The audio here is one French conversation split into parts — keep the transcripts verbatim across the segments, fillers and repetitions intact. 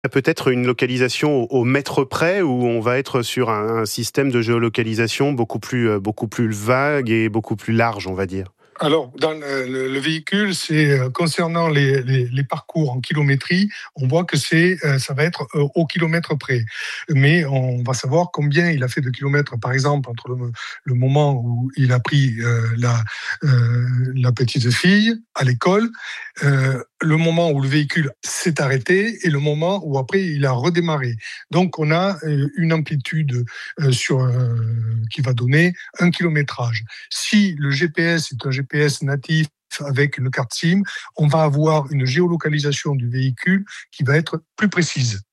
Peut-être une localisation au, au mètre près, où on va être sur un, un système de géolocalisation beaucoup plus, beaucoup plus vague et beaucoup plus large, on va dire. Alors, dans le, le, le véhicule, c'est concernant les, les, les parcours en kilométrie, on voit que c'est, ça va être au kilomètre près. Mais on va savoir combien il a fait de kilomètres, par exemple, entre le, le moment où il a pris euh, la, euh, la petite fille à l'école, euh, le moment où le véhicule s'est arrêté et le moment où après il a redémarré. Donc, on a une amplitude euh, sur, euh, qui va donner un kilométrage. Si le G P S est un G P S natif avec une carte SIM, on va avoir une géolocalisation du véhicule qui va être plus précise.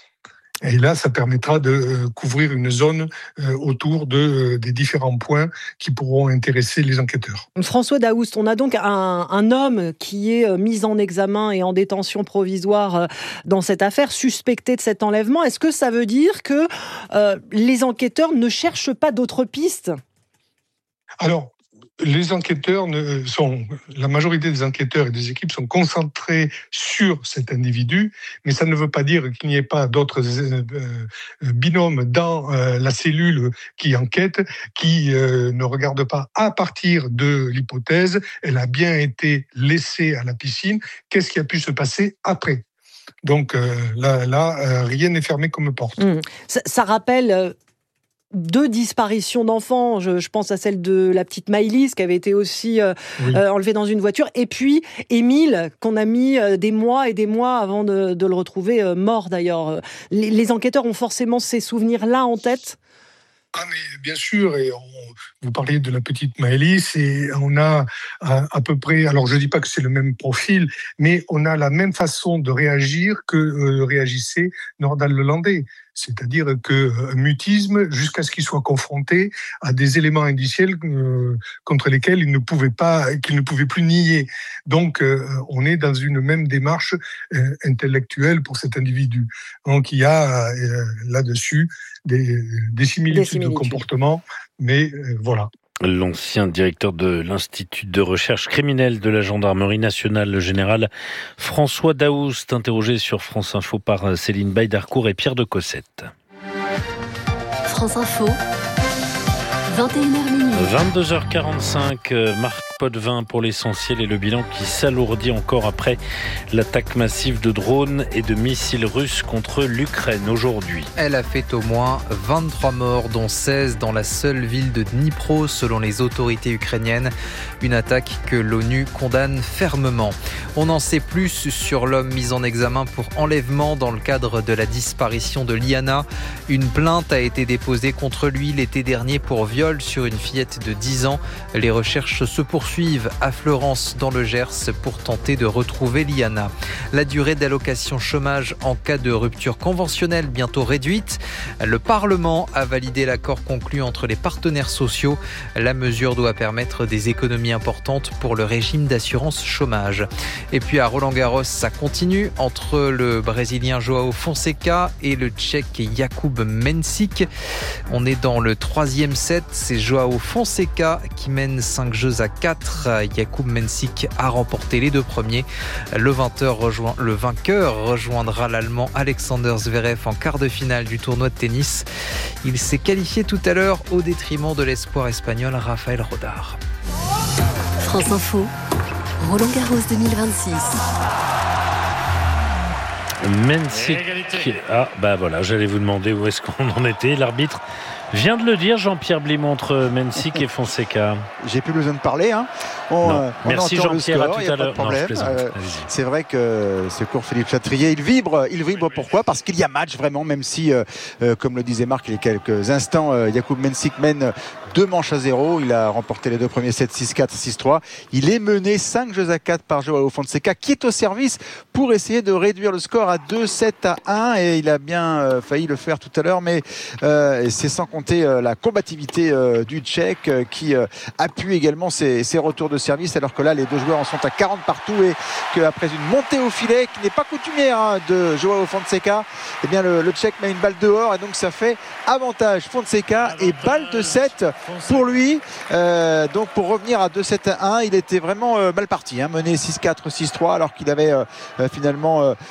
Et là, ça permettra de couvrir une zone autour de, des différents points qui pourront intéresser les enquêteurs. François Daoust, on a donc un, un homme qui est mis en examen et en détention provisoire dans cette affaire, suspecté de cet enlèvement. Est-ce que ça veut dire que euh, les enquêteurs ne cherchent pas d'autres pistes ? Alors, les enquêteurs ne sont, la majorité des enquêteurs et des équipes sont concentrés sur cet individu, mais ça ne veut pas dire qu'il n'y ait pas d'autres euh, binômes dans euh, la cellule qui enquête, qui euh, ne regarde pas à partir de l'hypothèse. Elle a bien été laissée à la piscine. Qu'est-ce qui a pu se passer après ? Donc euh, là, là euh, rien n'est fermé comme porte. Mmh. Ça, ça rappelle... Euh... Deux disparitions d'enfants, je, je pense à celle de la petite Maëlys qui avait été aussi euh, oui. euh, enlevée dans une voiture, et puis Émile qu'on a mis euh, des mois et des mois avant de, de le retrouver euh, mort d'ailleurs. Les, les enquêteurs ont forcément ces souvenirs-là en tête. Ah mais bien sûr, et on, vous parliez de la petite Maëlys et on a à, à peu près, alors je ne dis pas que c'est le même profil, mais on a la même façon de réagir que euh, réagissait Nordal Lelandais. C'est-à-dire que euh, mutisme jusqu'à ce qu'il soit confronté à des éléments indiciels euh, contre lesquels il ne pouvait pas, qu'il ne pouvait plus nier. Donc, euh, on est dans une même démarche euh, intellectuelle pour cet individu. Donc, il y a euh, là-dessus des, des, similitudes des similitudes de comportement, mais euh, voilà. L'ancien directeur de l'Institut de recherche criminelle de la gendarmerie nationale, le général François Daoust, interrogé sur France Info par Céline Baye-Darcourt et Pierre de Cossette. France Info, vingt et une heures minutes. vingt-deux heures quarante-cinq, Marc Potvin pour l'essentiel et le bilan qui s'alourdit encore après l'attaque massive de drones et de missiles russes contre l'Ukraine aujourd'hui. Elle a fait au moins vingt-trois morts, dont seize dans la seule ville de Dnipro, selon les autorités ukrainiennes. Une attaque que l'ONU condamne fermement. On en sait plus sur l'homme mis en examen pour enlèvement dans le cadre de la disparition de Liana. Une plainte a été déposée contre lui l'été dernier pour viol sur une fillette de dix ans. Les recherches se poursuivent à Fleurance dans le Gers pour tenter de retrouver Liana. La durée d'allocation chômage en cas de rupture conventionnelle bientôt réduite. Le Parlement a validé l'accord conclu entre les partenaires sociaux. La mesure doit permettre des économies importantes pour le régime d'assurance chômage. Et puis à Roland-Garros, ça continue entre le Brésilien João Fonseca et le Tchèque Jakub Mensik. On est dans le troisième set. C'est João Fonseca qui mène cinq jeux à quatre. Jakub Mensik a remporté les deux premiers. Le vainqueur, rejoint, le vainqueur rejoindra l'Allemand Alexander Zverev en quart de finale du tournoi de tennis. Il s'est qualifié tout à l'heure au détriment de l'espoir espagnol Rafael Rodar. France Info, Roland-Garros deux mille vingt-six. Mensik. Ah, bah voilà, j'allais vous demander où est-ce qu'on en était. L'arbitre vient de le dire, Jean-Pierre Blimont, entre Mensik et Fonseca. J'ai plus besoin de parler. Hein. On, non. on Merci Jean-Pierre, score, à tout à l'heure. Non, euh, c'est vrai que ce cours Philippe Chatrier, il vibre. Il vibre pourquoi ? Parce qu'il y a match vraiment, même si, euh, euh, comme le disait Marc il y a quelques instants, euh, Jakub Mensik mène deux manches à zéro. Il a remporté les deux premiers sets six quatre, six trois. Il est mené cinq jeux à quatre par João Fonseca, qui est au service pour essayer de réduire le score à deux sept à un. Et il a bien euh, failli le faire tout à l'heure, mais euh, c'est sans compter euh, la combativité euh, du Tchèque euh, qui euh, appuie également ses, ses retours de service, alors que là les deux joueurs en sont à quarante partout et qu'après une montée au filet qui n'est pas coutumière hein, de João Fonseca, eh bien le, le Tchèque met une balle dehors et donc ça fait avantage Fonseca et balle de sept pour lui. Euh, donc pour revenir à deux sept à un, il était vraiment euh, mal parti, hein, mené six quatre, six trois alors qu'il avait euh, finalement euh,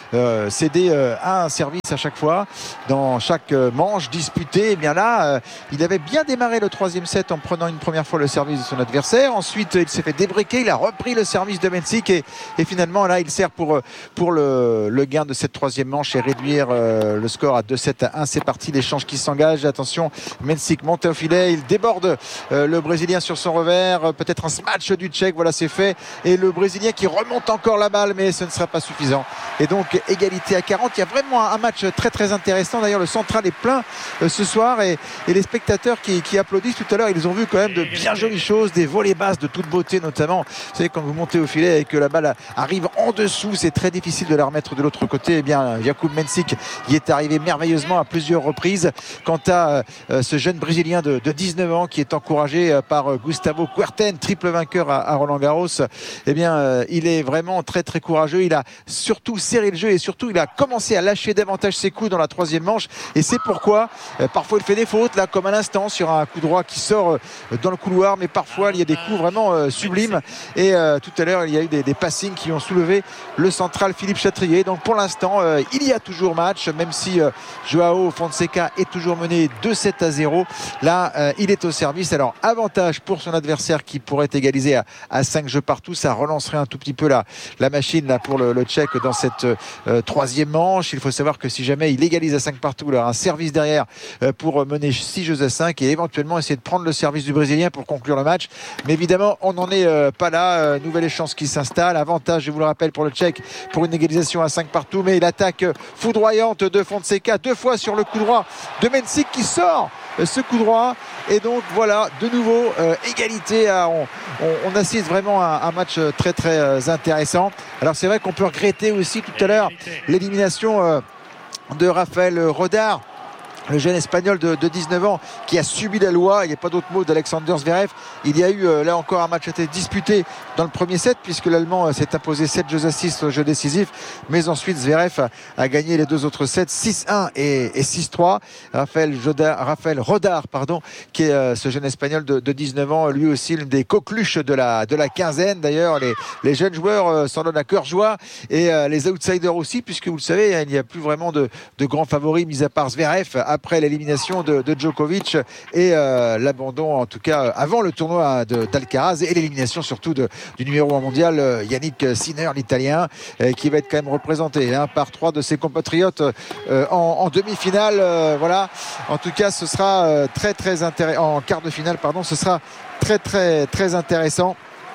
céder euh, un service à chaque fois dans chaque euh, manche disputée. Et bien là, euh, il avait bien démarré le troisième set en prenant une première fois le service de son adversaire. Ensuite, il s'est fait débriquer, il a repris le service de Mensik et, et finalement là, il sert pour, pour le, le gain de cette troisième manche et réduire euh, le score à deux sept à un. C'est parti, l'échange qui s'engage. Attention, Mensik monte au filet, il déborde euh, le Brésilien sur son revers, euh, peut-être un smash du Tchèque, voilà, c'est fait. Et le Brésilien qui remonte encore la balle, mais ce ne sera pas suffisant. Et donc égalité à quarante. Il y a vraiment un match très très intéressant. D'ailleurs, le central est plein euh, ce soir et, et les spectateurs qui, qui applaudissent tout à l'heure, ils ont vu quand même de bien jolies choses, des volées basses de toute beauté notamment. Vous savez, quand vous montez au filet et que la balle arrive en dessous, c'est très difficile de la remettre de l'autre côté. Eh bien, Jakub Mensik y est arrivé merveilleusement à plusieurs reprises. Quant à euh, ce jeune Brésilien de, de dix-neuf ans qui est encouragé euh, par euh, Gustavo Kuerten, triple vainqueur à, à Roland Garros, eh bien, euh, il est vraiment très très courageux. Il a surtout serré le jeu et surtout il a commencé à lâcher davantage ses coups dans la troisième manche. Et c'est pourquoi euh, parfois il fait des fautes, là comme à l'instant sur un coup droit qui sort euh, dans le couloir, mais parfois il y a des coups vraiment euh, sublimes. Et euh, tout à l'heure il y a eu des, des passings qui ont soulevé le central Philippe Chatrier. Donc pour l'instant euh, il y a toujours match, même si euh, Joao Fonseca est toujours mené deux sept à zéro. Là euh, il est au service. Alors avantage pour son adversaire qui pourrait égaliser à, à cinq jeux partout. Ça relancerait un tout petit peu la, la machine là, pour le, le Tchèque dans cette euh, troisième manche. Il faut savoir que si jamais il égalise à cinq partout, il aura un service derrière euh, pour mener six jeux à cinq et éventuellement essayer de prendre le service du Brésilien pour conclure le match. Mais évidemment on n'en est euh, pas là. Euh, nouvelle échéance qui s'installe. Avantage, je vous le rappelle, pour le Tchèque pour une égalisation à cinq partout, mais l'attaque foudroyante de Fonseca deux fois sur le coup droit de Mensik qui sort ce coup droit. Et donc voilà, de nouveau euh, égalité à, on, on, on assiste vraiment à un match très très euh, intéressant. Alors c'est vrai qu'on peut regretter aussi tout à l'heure l'élimination euh, de Raphaël Rodar, le jeune espagnol de, de dix-neuf ans qui a subi la loi. Il n'y a pas d'autre mot d'Alexander Zverev. Il y a eu euh, là encore un match a été disputé dans le premier set puisque l'Allemand euh, s'est imposé sept jeux à six au jeu décisif, mais ensuite Zverev a, a gagné les deux autres sets six un et, et six trois. Raphaël, Jodar, Raphaël Rodar pardon, qui est euh, ce jeune espagnol de, de dix-neuf ans, lui aussi l'une des coqueluches de la, de la quinzaine. D'ailleurs les, les jeunes joueurs euh, s'en donnent à cœur joie et euh, les outsiders aussi, puisque vous le savez, hein, il n'y a plus vraiment de, de grands favoris mis à part Zverev après l'élimination de, de Djokovic et euh, l'abandon en tout cas avant le tournoi de, d'Alcaraz et l'élimination surtout de, du numéro un mondial euh, Yannick Sinner, l'italien, euh, qui va être quand même représenté hein, par trois de ses compatriotes euh, en, en demi-finale. Euh, voilà, en tout cas ce sera euh, très très intéressant, en quart de finale pardon, ce sera très très très intéressant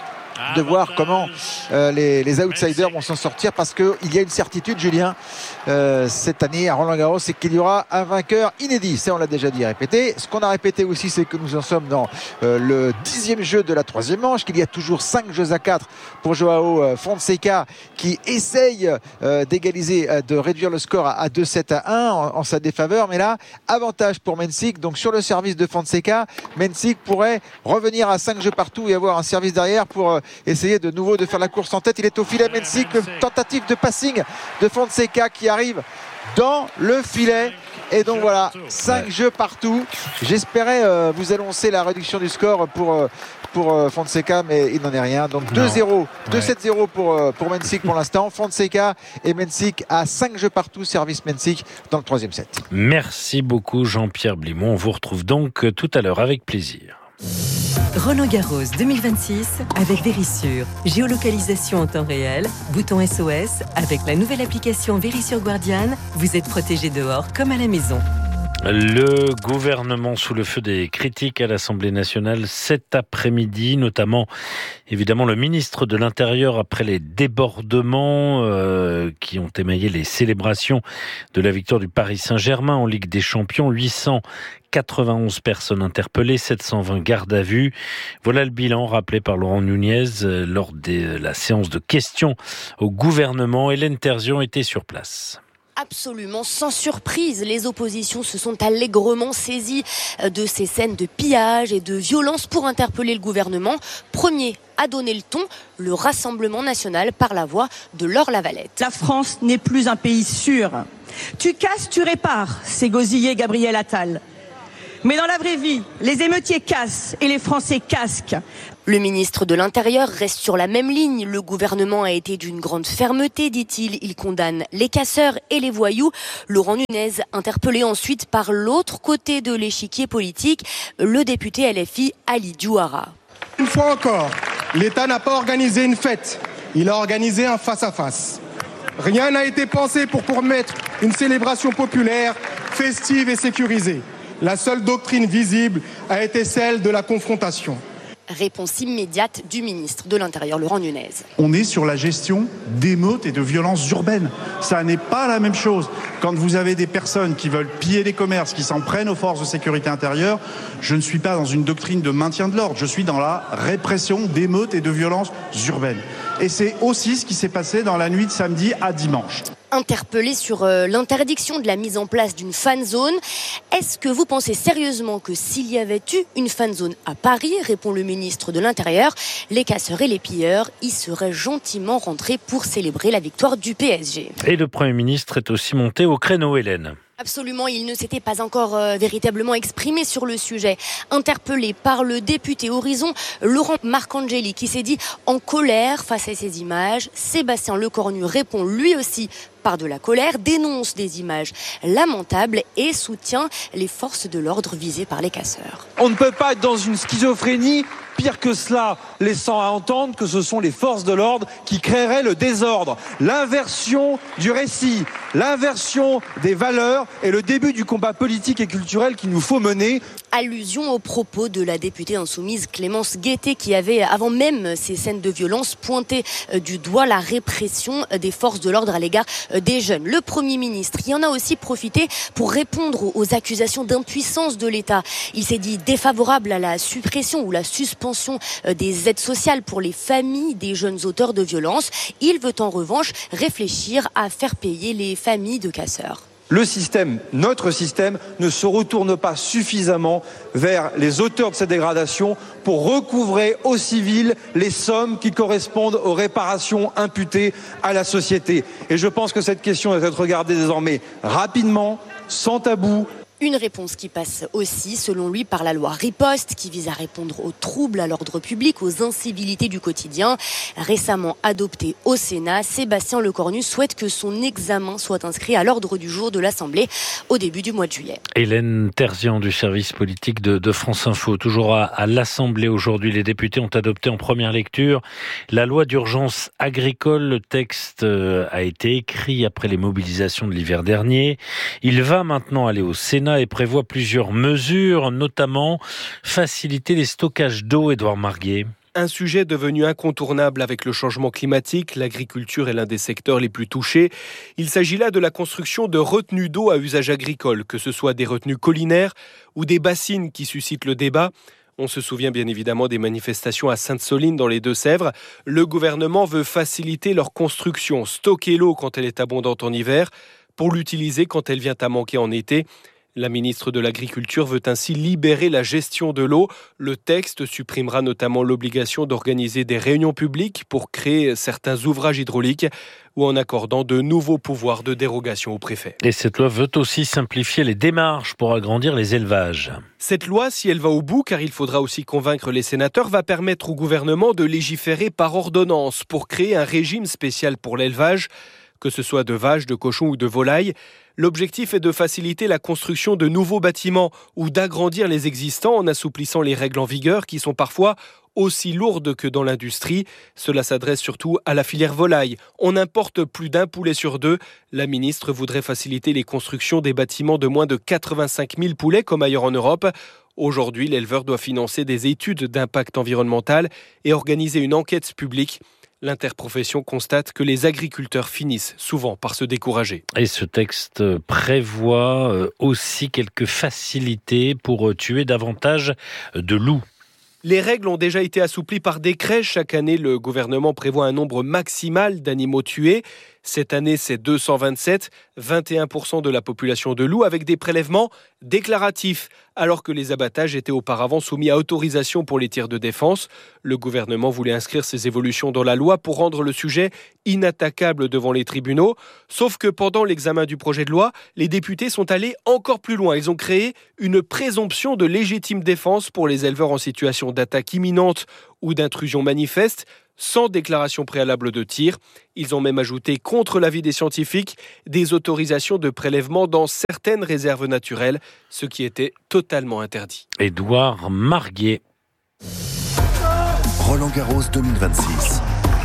de voir comment euh, les, les outsiders vont s'en sortir, parce qu'il y a une certitude, Julien, euh, cette année à Roland-Garros, c'est qu'il y aura un vainqueur inédit. Ça, on l'a déjà dit et répété. Ce qu'on a répété aussi, c'est que nous en sommes dans euh, le dixième jeu de la troisième manche, qu'il y a toujours cinq jeux à quatre pour Joao euh, Fonseca, qui essaye euh, d'égaliser, euh, de réduire le score à, à deux sept à un en, en sa défaveur. Mais là, avantage pour Mensik. Donc sur le service de Fonseca, Mensik pourrait revenir à cinq jeux partout et avoir un service derrière pour euh, essayer de nouveau de faire la course en tête. Il est au filet, Mensik, tentative de passing de Fonseca qui arrive dans le filet. Et donc voilà, cinq jeux partout. J'espérais euh, vous annoncer la réduction du score pour, euh, pour euh, Fonseca, mais il n'en est rien. Donc deux zéro, deux sept zéro pour, euh, pour Mensik pour l'instant. Fonseca et Mensik à cinq jeux partout, service Mensik dans le troisième set. Merci beaucoup Jean-Pierre Blimont. On vous retrouve donc tout à l'heure avec plaisir. Roland Garros deux mille vingt-six avec Verisure. Géolocalisation en temps réel, bouton S O S. Avec la nouvelle application Verisure Guardian, vous êtes protégé dehors comme à la maison. Le gouvernement sous le feu des critiques à l'Assemblée nationale cet après-midi, notamment évidemment le ministre de l'Intérieur après les débordements euh, qui ont émaillé les célébrations de la victoire du Paris Saint-Germain en Ligue des Champions. huit cent quatre-vingt-onze personnes interpellées, sept cent vingt gardes à vue. Voilà le bilan rappelé par Laurent Nunez lors de la séance de questions au gouvernement. Hélène Terzian était sur place. Absolument sans surprise, les oppositions se sont allègrement saisies de ces scènes de pillage et de violence pour interpeller le gouvernement. Premier à donner le ton, le Rassemblement national par la voix de Laure Lavalette. La France n'est plus un pays sûr. Tu casses, tu répares, c'est gosillé Gabriel Attal. Mais dans la vraie vie, les émeutiers cassent et les Français casquent. Le ministre de l'Intérieur reste sur la même ligne. Le gouvernement a été d'une grande fermeté, dit-il. Il condamne les casseurs et les voyous. Laurent Nunez, interpellé ensuite par l'autre côté de l'échiquier politique, le député L F I Ali Diouara. Une fois encore, l'État n'a pas organisé une fête. Il a organisé un face-à-face. Rien n'a été pensé pour permettre une célébration populaire, festive et sécurisée. La seule doctrine visible a été celle de la confrontation. Réponse immédiate du ministre de l'Intérieur, Laurent Nunez. On est sur la gestion d'émeutes et de violences urbaines. Ça n'est pas la même chose. Quand vous avez des personnes qui veulent piller les commerces, qui s'en prennent aux forces de sécurité intérieure, je ne suis pas dans une doctrine de maintien de l'ordre. Je suis dans la répression d'émeutes et de violences urbaines. Et c'est aussi ce qui s'est passé dans la nuit de samedi à dimanche. Interpellé sur euh, l'interdiction de la mise en place d'une fan zone, est-ce que vous pensez sérieusement que s'il y avait eu une fan zone à Paris, répond le ministre de l'Intérieur, les casseurs et les pilleurs y seraient gentiment rentrés pour célébrer la victoire du P S G. Et le Premier ministre est aussi monté au créneau, Hélène. Absolument, il ne s'était pas encore euh, véritablement exprimé sur le sujet. Interpellé par le député Horizon, Laurent Marcangeli, qui s'est dit en colère face à ces images, Sébastien Lecornu répond lui aussi par de la colère, dénonce des images lamentables et soutient les forces de l'ordre visées par les casseurs. On ne peut pas être dans une schizophrénie. Pire que cela, laissant à entendre que ce sont les forces de l'ordre qui créeraient le désordre. L'inversion du récit, l'inversion des valeurs est le début du combat politique et culturel qu'il nous faut mener. Allusion aux propos de la députée insoumise Clémence Guettet qui avait, avant même ces scènes de violence, pointé du doigt la répression des forces de l'ordre à l'égard des jeunes. Le Premier ministre y en a aussi profité pour répondre aux accusations d'impuissance de l'État. Il s'est dit défavorable à la suppression ou la suspension des aides sociales pour les familles des jeunes auteurs de violences. Il veut en revanche réfléchir à faire payer les familles de casseurs. Le système, notre système, ne se retourne pas suffisamment vers les auteurs de ces dégradations pour recouvrer aux civils les sommes qui correspondent aux réparations imputées à la société. Et je pense que cette question doit être regardée désormais rapidement, sans tabou. Une réponse qui passe aussi, selon lui, par la loi Riposte, qui vise à répondre aux troubles à l'ordre public, aux incivilités du quotidien. Récemment adoptée au Sénat, Sébastien Lecornu souhaite que son examen soit inscrit à l'ordre du jour de l'Assemblée au début du mois de juillet. Hélène Terzian du service politique de, de France Info. Toujours à, à l'Assemblée aujourd'hui, les députés ont adopté en première lecture la loi d'urgence agricole. Le texte a été écrit après les mobilisations de l'hiver dernier. Il va maintenant aller au Sénat et prévoit plusieurs mesures, notamment faciliter les stockages d'eau. Édouard Marguet. Un sujet devenu incontournable avec le changement climatique, l'agriculture est l'un des secteurs les plus touchés. Il s'agit là de la construction de retenues d'eau à usage agricole, que ce soit des retenues collinaires ou des bassines qui suscitent le débat. On se souvient bien évidemment des manifestations à Sainte-Soline dans les Deux-Sèvres. Le gouvernement veut faciliter leur construction, stocker l'eau quand elle est abondante en hiver, pour l'utiliser quand elle vient à manquer en été. La ministre de l'Agriculture veut ainsi libérer la gestion de l'eau. Le texte supprimera notamment l'obligation d'organiser des réunions publiques pour créer certains ouvrages hydrauliques ou en accordant de nouveaux pouvoirs de dérogation au préfet. Et cette loi veut aussi simplifier les démarches pour agrandir les élevages. Cette loi, si elle va au bout, car il faudra aussi convaincre les sénateurs, va permettre au gouvernement de légiférer par ordonnance pour créer un régime spécial pour l'élevage, que ce soit de vaches, de cochons ou de volailles. L'objectif est de faciliter la construction de nouveaux bâtiments ou d'agrandir les existants en assouplissant les règles en vigueur qui sont parfois aussi lourdes que dans l'industrie. Cela s'adresse surtout à la filière volaille. On importe plus d'un poulet sur deux. La ministre voudrait faciliter les constructions des bâtiments de moins de quatre-vingt-cinq mille poulets comme ailleurs en Europe. Aujourd'hui, l'éleveur doit financer des études d'impact environnemental et organiser une enquête publique. L'interprofession constate que les agriculteurs finissent souvent par se décourager. Et ce texte prévoit aussi quelques facilités pour tuer davantage de loups. Les règles ont déjà été assouplies par décret. Chaque année, le gouvernement prévoit un nombre maximal d'animaux tués. Cette année, c'est deux cent vingt-sept, vingt et un pour cent de la population de loups, avec des prélèvements déclaratifs, alors que les abattages étaient auparavant soumis à autorisation pour les tirs de défense. Le gouvernement voulait inscrire ces évolutions dans la loi pour rendre le sujet inattaquable devant les tribunaux. Sauf que pendant l'examen du projet de loi, les députés sont allés encore plus loin. Ils ont créé une présomption de légitime défense pour les éleveurs en situation d'attaque imminente ou d'intrusion manifeste, sans déclaration préalable de tir. Ils ont même ajouté, contre l'avis des scientifiques, des autorisations de prélèvement dans certaines réserves naturelles, ce qui était totalement interdit. Édouard Marguet. Roland Garros deux mille vingt-six.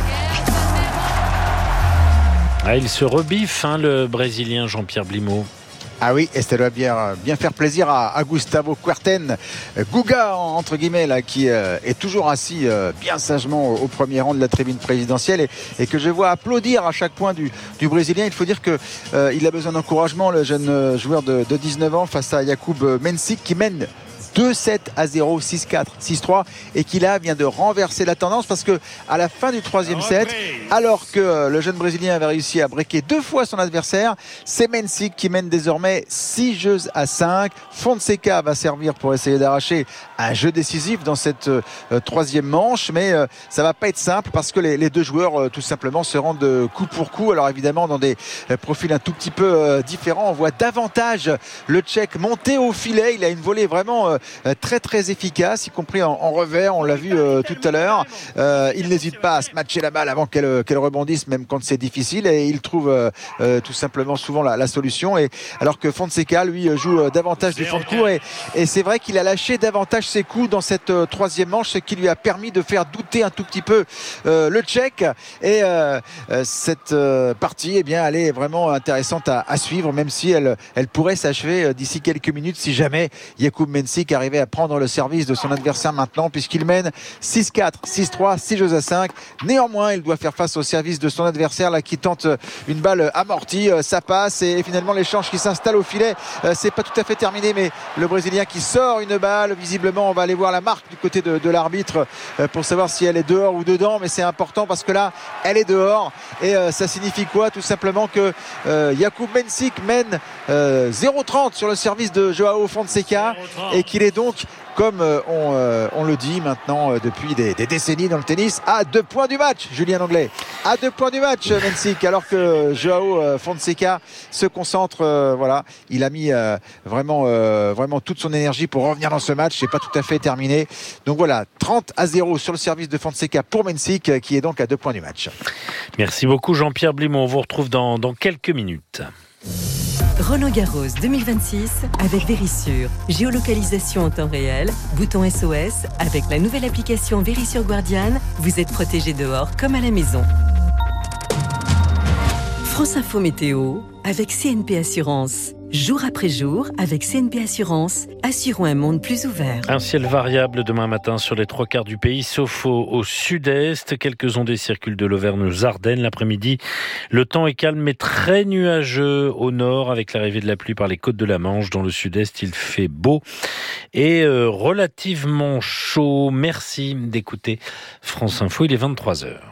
Ah, il se rebiffe, hein, le Brésilien Jean-Pierre Blimaud. Ah oui, et ça doit bien, bien faire plaisir à, à Gustavo Kuerten, Guga entre guillemets, là, qui euh, est toujours assis euh, bien sagement au, au premier rang de la tribune présidentielle et, et que je vois applaudir à chaque point du, du Brésilien. Il faut dire qu'il euh, a besoin d'encouragement, le jeune joueur de, de dix-neuf ans, face à Jakub Mensik qui mène deux sept à zéro, six quatre, six trois et qui là vient de renverser la tendance parce que à la fin du troisième set, alors que le jeune Brésilien avait réussi à breaker deux fois son adversaire, c'est Mensik qui mène désormais six jeux à cinq. Fonseca va servir pour essayer d'arracher un jeu décisif dans cette euh, troisième manche, mais euh, ça va pas être simple parce que les, les deux joueurs euh, tout simplement se rendent coup pour coup. Alors évidemment dans des euh, profils un tout petit peu euh, différents, on voit davantage le Tchèque monter au filet. Il a une volée vraiment euh, très très efficace, y compris en, en revers, on l'a vu euh, tout à l'heure. Euh, il n'hésite pas à se matcher la balle avant qu'elle, qu'elle rebondisse, même quand c'est difficile, et il trouve euh, euh, tout simplement souvent la, la solution. Et alors que Fonseca, lui, joue euh, davantage du fond de court, et, et c'est vrai qu'il a lâché davantage ses coups dans cette euh, troisième manche, ce qui lui a permis de faire douter un tout petit peu euh, le Tchèque. Et euh, euh, cette euh, partie, eh bien, elle est vraiment intéressante à, à suivre, même si elle, elle pourrait s'achever euh, d'ici quelques minutes si jamais Jakub Mensik arrivait à prendre le service de son adversaire maintenant, puisqu'il mène six quatre, six trois, six jeux à cinq. Néanmoins, il doit faire face au service de son adversaire là, qui tente une balle amortie, ça passe et finalement l'échange qui s'installe au filet, c'est pas tout à fait terminé, mais le Brésilien qui sort une balle, visiblement on va aller voir la marque du côté de, de l'arbitre pour savoir si elle est dehors ou dedans, mais c'est important parce que là elle est dehors et ça signifie quoi? Tout simplement que euh, Jakub Mensik mène euh, zéro trente sur le service de Joao Fonseca et qu'il est donc, comme euh, on, euh, on le dit maintenant euh, depuis des, des décennies dans le tennis, à deux points du match, Julien Anglais, à deux points du match, Mensik, alors que Joao euh, Fonseca se concentre, euh, voilà, il a mis euh, vraiment, euh, vraiment toute son énergie pour revenir dans ce match, c'est pas tout à fait terminé, donc voilà, trente à zéro sur le service de Fonseca pour Mensik, euh, qui est donc à deux points du match. Merci beaucoup Jean-Pierre Blimaud, on vous retrouve dans, dans quelques minutes. Roland Garros deux mille vingt-six avec Vérissure. Géolocalisation en temps réel, bouton S O S. Avec la nouvelle application Vérissure Guardian, vous êtes protégé dehors comme à la maison. France Info Météo avec C N P Assurance. Jour après jour, avec C N P Assurance, assurons un monde plus ouvert. Un ciel variable demain matin sur les trois quarts du pays, sauf au, au sud-est. Quelques ondées circulent de l'Auvergne aux Ardennes. L'après-midi, le temps est calme mais très nuageux au nord, avec l'arrivée de la pluie par les côtes de la Manche. Dans le sud-est, il fait beau et euh, relativement chaud. Merci d'écouter France Info, il est vingt-trois heures.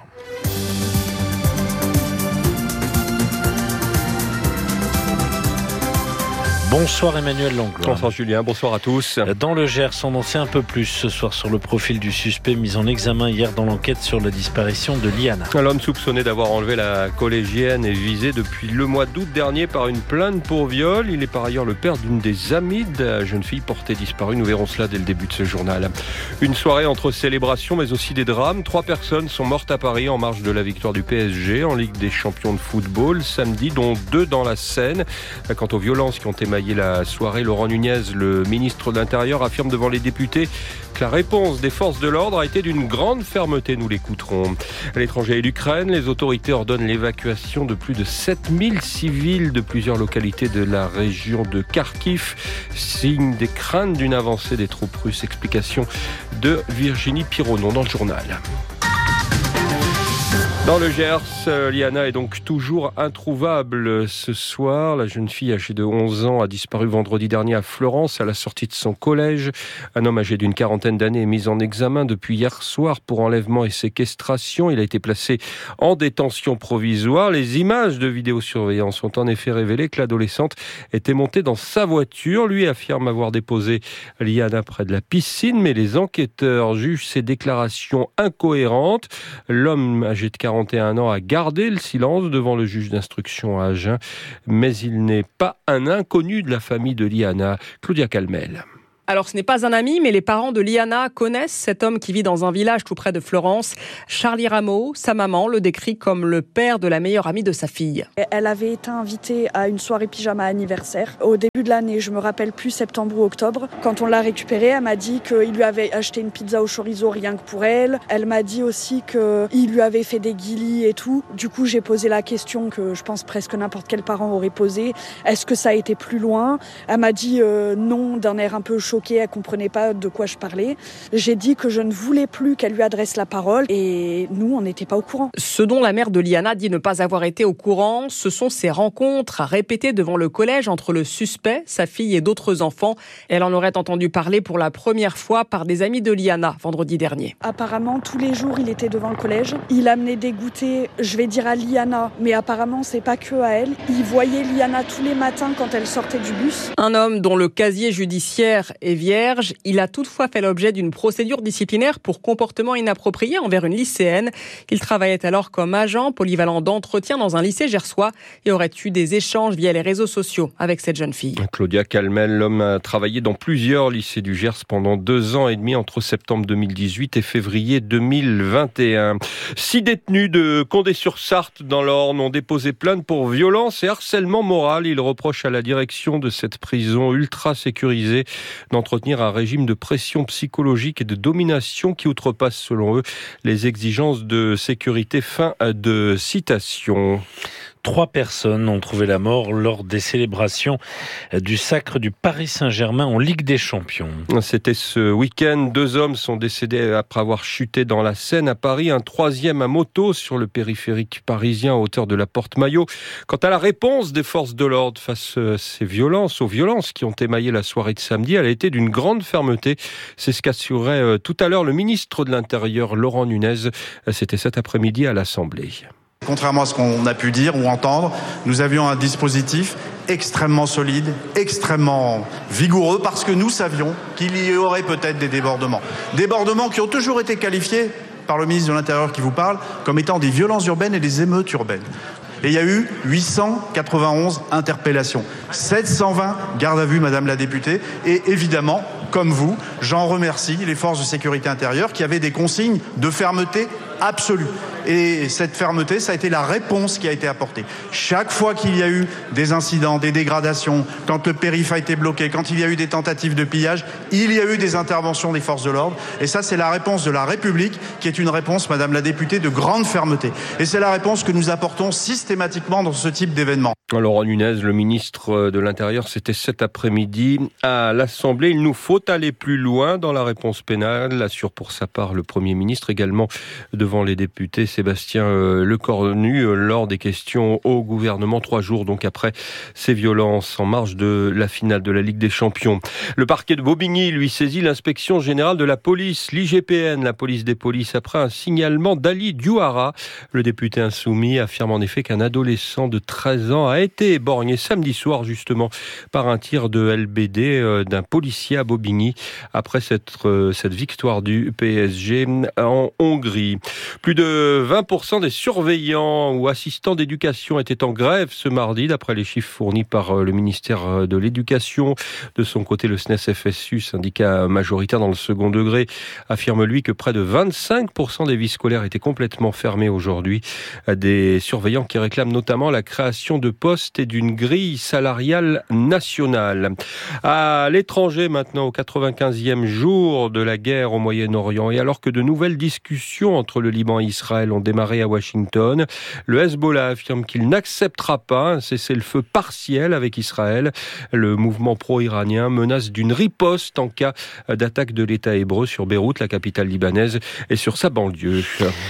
Bonsoir Emmanuel Langlois. Bonsoir Julien, bonsoir à tous. Dans le Gers, on en sait un peu plus ce soir sur le profil du suspect mis en examen hier dans l'enquête sur la disparition de Liana. L'homme soupçonné d'avoir enlevé la collégienne est visé depuis le mois d'août dernier par une plainte pour viol. Il est par ailleurs le père d'une des amies de la jeune fille portée disparue. Nous verrons cela dès le début de ce journal. Une soirée entre célébrations mais aussi des drames. Trois personnes sont mortes à Paris en marge de la victoire du P S G en Ligue des champions de football samedi, dont deux dans la Seine. Quant aux violences qui ont émaillé la soirée, Laurent Nunez, le ministre de l'Intérieur, affirme devant les députés que la réponse des forces de l'ordre a été d'une grande fermeté. Nous l'écouterons. À l'étranger et l'Ukraine, les autorités ordonnent l'évacuation de plus de sept mille civils de plusieurs localités de la région de Kharkiv, signe des craintes d'une avancée des troupes russes. Explication de Virginie Pironon dans le journal. Dans le Gers, Liana est donc toujours introuvable ce soir. La jeune fille âgée de onze ans a disparu vendredi dernier à Florence à la sortie de son collège. Un homme âgé d'une quarantaine d'années est mis en examen depuis hier soir pour enlèvement et séquestration. Il a été placé en détention provisoire. Les images de vidéosurveillance ont en effet révélé que l'adolescente était montée dans sa voiture. Lui affirme avoir déposé Liana près de la piscine, mais les enquêteurs jugent ses déclarations incohérentes. L'homme âgé de quarante et un ans a gardé le silence devant le juge d'instruction à Agen, mais il n'est pas un inconnu de la famille de Liana. Claudia Calmel. Alors ce n'est pas un ami, mais les parents de Liana connaissent cet homme qui vit dans un village tout près de Florence. Charlie Rameau, sa maman, le décrit comme le père de la meilleure amie de sa fille. Elle avait été invitée à une soirée pyjama anniversaire au début de l'année, je me rappelle plus, septembre ou octobre. Quand on l'a récupérée, elle m'a dit qu'il lui avait acheté une pizza au chorizo rien que pour elle. Elle m'a dit aussi qu'il lui avait fait des guilis et tout. Du coup, j'ai posé la question que je pense presque n'importe quel parent aurait posée. Est-ce que ça a été plus loin ? Elle m'a dit euh, non, d'un air un peu choqué. Elle comprenait pas de quoi je parlais. J'ai dit que je ne voulais plus qu'elle lui adresse la parole et nous, on n'était pas au courant. Ce dont la mère de Liana dit ne pas avoir été au courant, ce sont ces rencontres répétées devant le collège entre le suspect, sa fille et d'autres enfants. Elle en aurait entendu parler pour la première fois par des amis de Liana vendredi dernier. Apparemment, tous les jours, il était devant le collège. Il amenait des goûters, je vais dire à Liana, mais apparemment, c'est pas que à elle. Il voyait Liana tous les matins quand elle sortait du bus. Un homme dont le casier judiciaire est vierge. Il a toutefois fait l'objet d'une procédure disciplinaire pour comportement inapproprié envers une lycéenne. Il travaillait alors comme agent polyvalent d'entretien dans un lycée gersois et aurait eu des échanges via les réseaux sociaux avec cette jeune fille. Claudia Calmel, l'homme a travaillé dans plusieurs lycées du Gers pendant deux ans et demi entre septembre deux mille dix-huit et février deux mille vingt et un. Six détenus de Condé-sur-Sarthe dans l'Orne ont déposé plainte pour violence et harcèlement moral. Ils reprochent à la direction de cette prison ultra sécurisée d'entretenir un régime de pression psychologique et de domination qui outrepasse, selon eux, les exigences de sécurité. Fin de citation. Trois personnes ont trouvé la mort lors des célébrations du sacre du Paris Saint-Germain en Ligue des Champions. C'était ce week-end. Deux hommes sont décédés après avoir chuté dans la Seine à Paris. Un troisième à moto sur le périphérique parisien à hauteur de la Porte-Maillot. Quant à la réponse des forces de l'ordre face à ces violences, aux violences qui ont émaillé la soirée de samedi, elle a été d'une grande fermeté. C'est ce qu'assurait tout à l'heure le ministre de l'Intérieur, Laurent Nunez. C'était cet après-midi à l'Assemblée. Contrairement à ce qu'on a pu dire ou entendre, nous avions un dispositif extrêmement solide, extrêmement vigoureux, parce que nous savions qu'il y aurait peut-être des débordements. Débordements qui ont toujours été qualifiés par le ministre de l'Intérieur qui vous parle comme étant des violences urbaines et des émeutes urbaines. Et il y a eu huit cent quatre-vingt-onze interpellations, sept cent vingt gardes à vue, Madame la députée, et évidemment, comme vous, j'en remercie les forces de sécurité intérieure qui avaient des consignes de fermeté absolue. Et cette fermeté, ça a été la réponse qui a été apportée. Chaque fois qu'il y a eu des incidents, des dégradations, quand le périph' a été bloqué, quand il y a eu des tentatives de pillage, il y a eu des interventions des forces de l'ordre. Et ça, c'est la réponse de la République, qui est une réponse, Madame la députée, de grande fermeté. Et c'est la réponse que nous apportons systématiquement dans ce type d'événement. Laurent Nunez, le ministre de l'Intérieur, c'était cet après-midi à l'Assemblée. Il nous faut aller plus loin dans la réponse pénale, assure pour sa part le Premier ministre, également devant les députés Sébastien Lecornu, lors des questions au gouvernement, trois jours donc après ces violences en marge de la finale de la Ligue des Champions. Le parquet de Bobigny, lui, saisit l'inspection générale de la police, l'I G P N, la police des polices, après un signalement d'Ali Diouara. Le député insoumis affirme en effet qu'un adolescent de treize ans a été éborgné samedi soir justement par un tir de L B D euh, d'un policier à Bobigny après cette, euh, cette victoire du P S G en Hongrie. Plus de vingt pour cent des surveillants ou assistants d'éducation étaient en grève ce mardi, d'après les chiffres fournis par le ministère de l'Éducation. De son côté, le S N E S F S U, syndicat majoritaire dans le second degré, affirme lui que près de vingt-cinq pour cent des vies scolaires étaient complètement fermées aujourd'hui. Des surveillants qui réclament notamment la création de postes et d'une grille salariale nationale. À l'étranger maintenant, au quatre-vingt-quinzième jour de la guerre au Moyen-Orient, et alors que de nouvelles discussions entre le Liban et Israël officielles ont démarré à Washington. Le Hezbollah affirme qu'il n'acceptera pas un cessez-le-feu partiel avec Israël. Le mouvement pro-iranien menace d'une riposte en cas d'attaque de l'État hébreu sur Beyrouth, la capitale libanaise, et sur sa banlieue.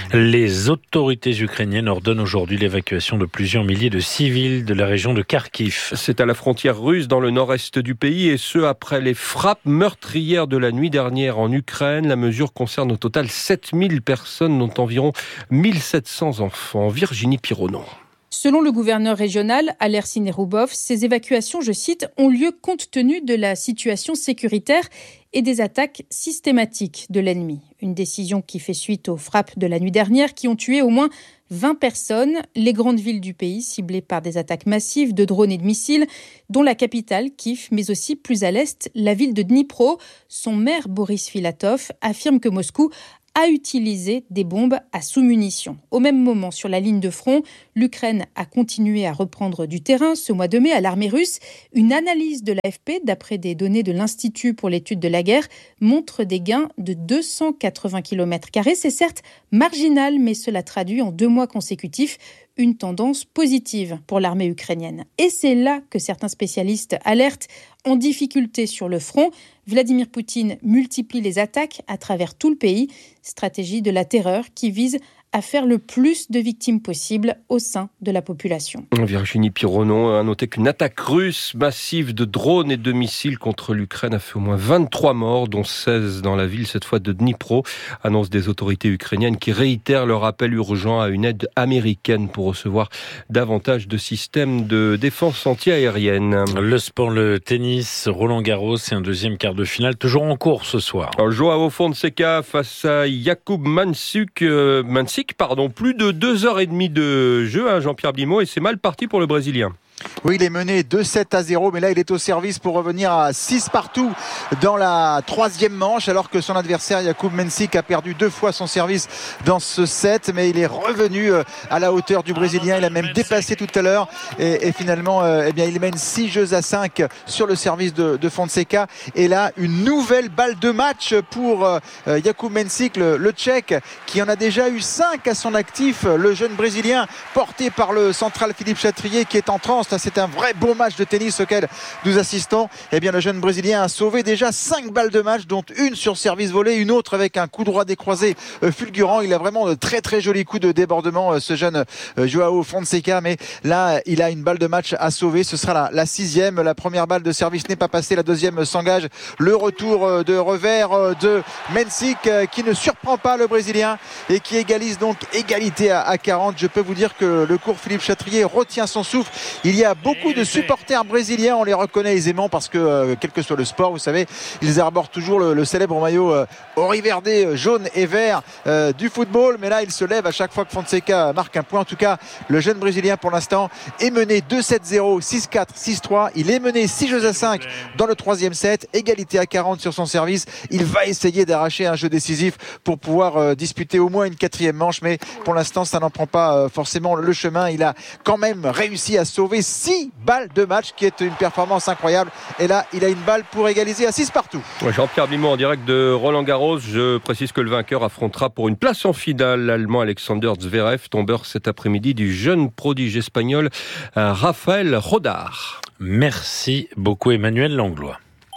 Les autorités ukrainiennes ordonnent aujourd'hui l'évacuation de plusieurs milliers de civils de la région de Kharkiv. C'est à la frontière russe dans le nord-est du pays, et ce après les frappes meurtrières de la nuit dernière en Ukraine. La mesure concerne au total sept mille personnes, dont environ mille sept cents enfants. Virginie Pironon. Selon le gouverneur régional, Alersin Erubov, ces évacuations, je cite, ont lieu compte tenu de la situation sécuritaire et des attaques systématiques de l'ennemi. Une décision qui fait suite aux frappes de la nuit dernière qui ont tué au moins vingt personnes. Les grandes villes du pays ciblées par des attaques massives de drones et de missiles, dont la capitale, Kiev, mais aussi plus à l'est, la ville de Dnipro. Son maire, Boris Filatov, affirme que Moscou a utilisé des bombes à sous-munitions. Au même moment, sur la ligne de front, l'Ukraine a continué à reprendre du terrain. Ce mois de mai, à l'armée russe, une analyse de l'A F P, d'après des données de l'Institut pour l'étude de la guerre, montre des gains de deux cent quatre-vingts kilomètres carrés. C'est certes marginal, mais cela traduit en deux mois consécutifs une tendance positive pour l'armée ukrainienne. Et c'est là que certains spécialistes alertent en difficulté sur le front. Vladimir Poutine multiplie les attaques à travers tout le pays, stratégie de la terreur qui vise à faire le plus de victimes possible au sein de la population. Virginie Pironon a noté qu'une attaque russe massive de drones et de missiles contre l'Ukraine a fait au moins vingt-trois morts, dont seize dans la ville, cette fois de Dnipro. Annonce des autorités ukrainiennes qui réitèrent leur appel urgent à une aide américaine pour recevoir davantage de systèmes de défense anti-aérienne. Le sport, le tennis, Roland Garros et un deuxième quart de finale, toujours en cours ce soir. Alors, Joao Fonseca face à Jakub Mansuk, euh, Mansik, pardon, plus de deux heures et demie de jeu, hein, Jean-Pierre Blimaud, et c'est mal parti pour le Brésilien. Oui, il est mené deux sept à zéro, mais là il est au service pour revenir à six partout dans la troisième manche, alors que son adversaire Jakub Mensik a perdu deux fois son service dans ce set, mais il est revenu à la hauteur du Brésilien. Il a même dépassé tout à l'heure et, et finalement euh, eh bien, il mène six jeux à cinq sur le service de, de Fonseca. Et là, une nouvelle balle de match pour euh, Jakub Mensik, le, le Tchèque, qui en a déjà eu cinq à son actif. Le jeune Brésilien porté par le central Philippe Chatrier qui est en transe. C'est un vrai beau match de tennis auquel nous assistons. Eh bien, le jeune Brésilien a sauvé déjà cinq balles de match, dont une sur service volé, une autre avec un coup droit décroisé euh, fulgurant. Il a vraiment de très très jolis coups de débordement, euh, ce jeune euh, Joao Fonseca. Mais là, il a une balle de match à sauver. Ce sera la, la sixième. La première balle de service n'est pas passée. La deuxième s'engage. Le retour euh, de revers euh, de Mensik euh, qui ne surprend pas le Brésilien et qui égalise donc égalité à, à quarante. Je peux vous dire que le cours Philippe Chatrier retient son souffle. Il y a beaucoup de supporters brésiliens, on les reconnaît aisément parce que euh, quel que soit le sport, vous savez, ils arborent toujours le, le célèbre maillot euh, oriverdé, euh, jaune et vert euh, du football, mais là il se lève à chaque fois que Fonseca marque un point. En tout cas, le jeune Brésilien pour l'instant est mené deux sept zéro, six quatre, six trois. Il est mené six jeux à cinq dans le troisième set, égalité à quarante sur son service. Il va essayer d'arracher un jeu décisif pour pouvoir euh, disputer au moins une quatrième manche, mais pour l'instant ça n'en prend pas euh, forcément le chemin. Il a quand même réussi à sauver six balles de match, qui est une performance incroyable. Et là, il a une balle pour égaliser à six partout. Ouais, Jean-Pierre Blimaud en direct de Roland Garros. Je précise que le vainqueur affrontera pour une place en finale l'Allemand Alexander Zverev, tombeur cet après-midi du jeune prodige espagnol Raphaël Rodar. Merci beaucoup Emmanuel Langlois.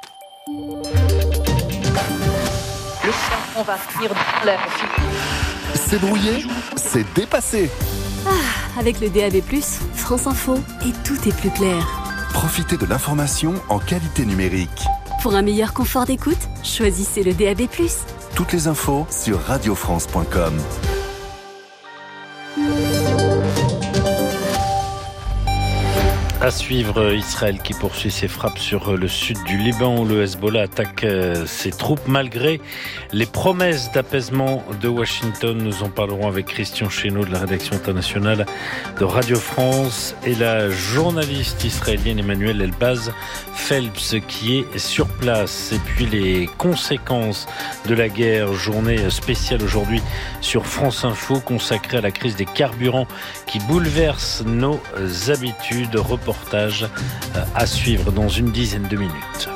On va finir dans l'air. C'est brouillé, c'est dépassé. Ah, avec le D A B plus, France Info, et tout est plus clair. Profitez de l'information en qualité numérique. Pour un meilleur confort d'écoute, choisissez le D A B plus. Toutes les infos sur radio france point com. À suivre, Israël qui poursuit ses frappes sur le sud du Liban où le Hezbollah attaque ses troupes malgré les promesses d'apaisement de Washington. Nous en parlerons avec Christian Chesneau de la rédaction internationale de Radio France et la journaliste israélienne Emmanuelle Elbaz Phelps qui est sur place. Et puis les conséquences de la guerre, journée spéciale aujourd'hui sur France Info consacrée à la crise des carburants qui bouleverse nos habitudes. Reportage à suivre dans une dizaine de minutes.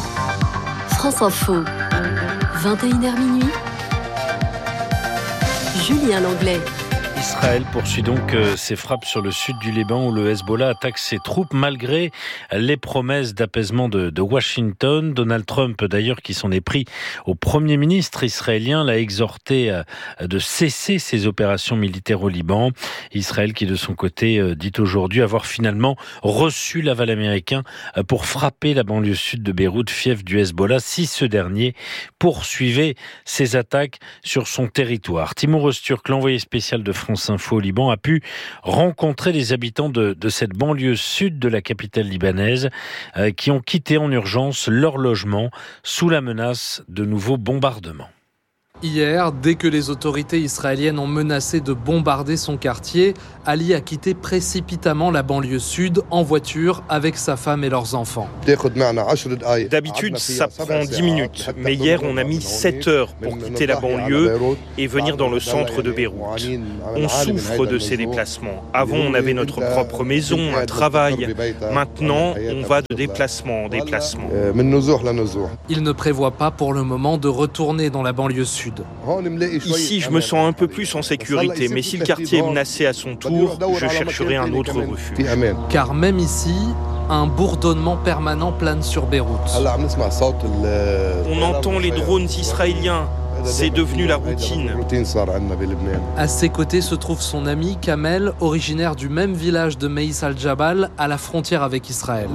France Info, vingt et une heures minuit. Julien Langlais. Israël poursuit donc ses frappes sur le sud du Liban où le Hezbollah attaque ses troupes malgré les promesses d'apaisement de, de Washington. Donald Trump, d'ailleurs, qui s'en est pris au Premier ministre israélien, l'a exhorté de cesser ses opérations militaires au Liban. Israël qui, de son côté, dit aujourd'hui avoir finalement reçu l'aval américain pour frapper la banlieue sud de Beyrouth, fief du Hezbollah, si ce dernier poursuivait ses attaques sur son territoire. Timur Öztürk, l'envoyé spécial de France Info au Liban, a pu rencontrer les habitants de, de cette banlieue sud de la capitale libanaise euh, qui ont quitté en urgence leur logement sous la menace de nouveaux bombardements. Hier, dès que les autorités israéliennes ont menacé de bombarder son quartier, Ali a quitté précipitamment la banlieue sud en voiture avec sa femme et leurs enfants. D'habitude, ça prend dix minutes, mais hier, on a mis sept heures pour quitter la banlieue et venir dans le centre de Beyrouth. On souffre de ces déplacements. Avant, on avait notre propre maison, un travail. Maintenant, on va de déplacement en déplacement. Il ne prévoit pas pour le moment de retourner dans la banlieue sud. Ici, je me sens un peu plus en sécurité, mais si le quartier est menacé à son tour, je chercherai un autre refuge. Car même ici, un bourdonnement permanent plane sur Beyrouth. On entend les drones israéliens. C'est devenu la routine. À ses côtés se trouve son ami Kamel, originaire du même village de Meïs al-Jabal, à la frontière avec Israël.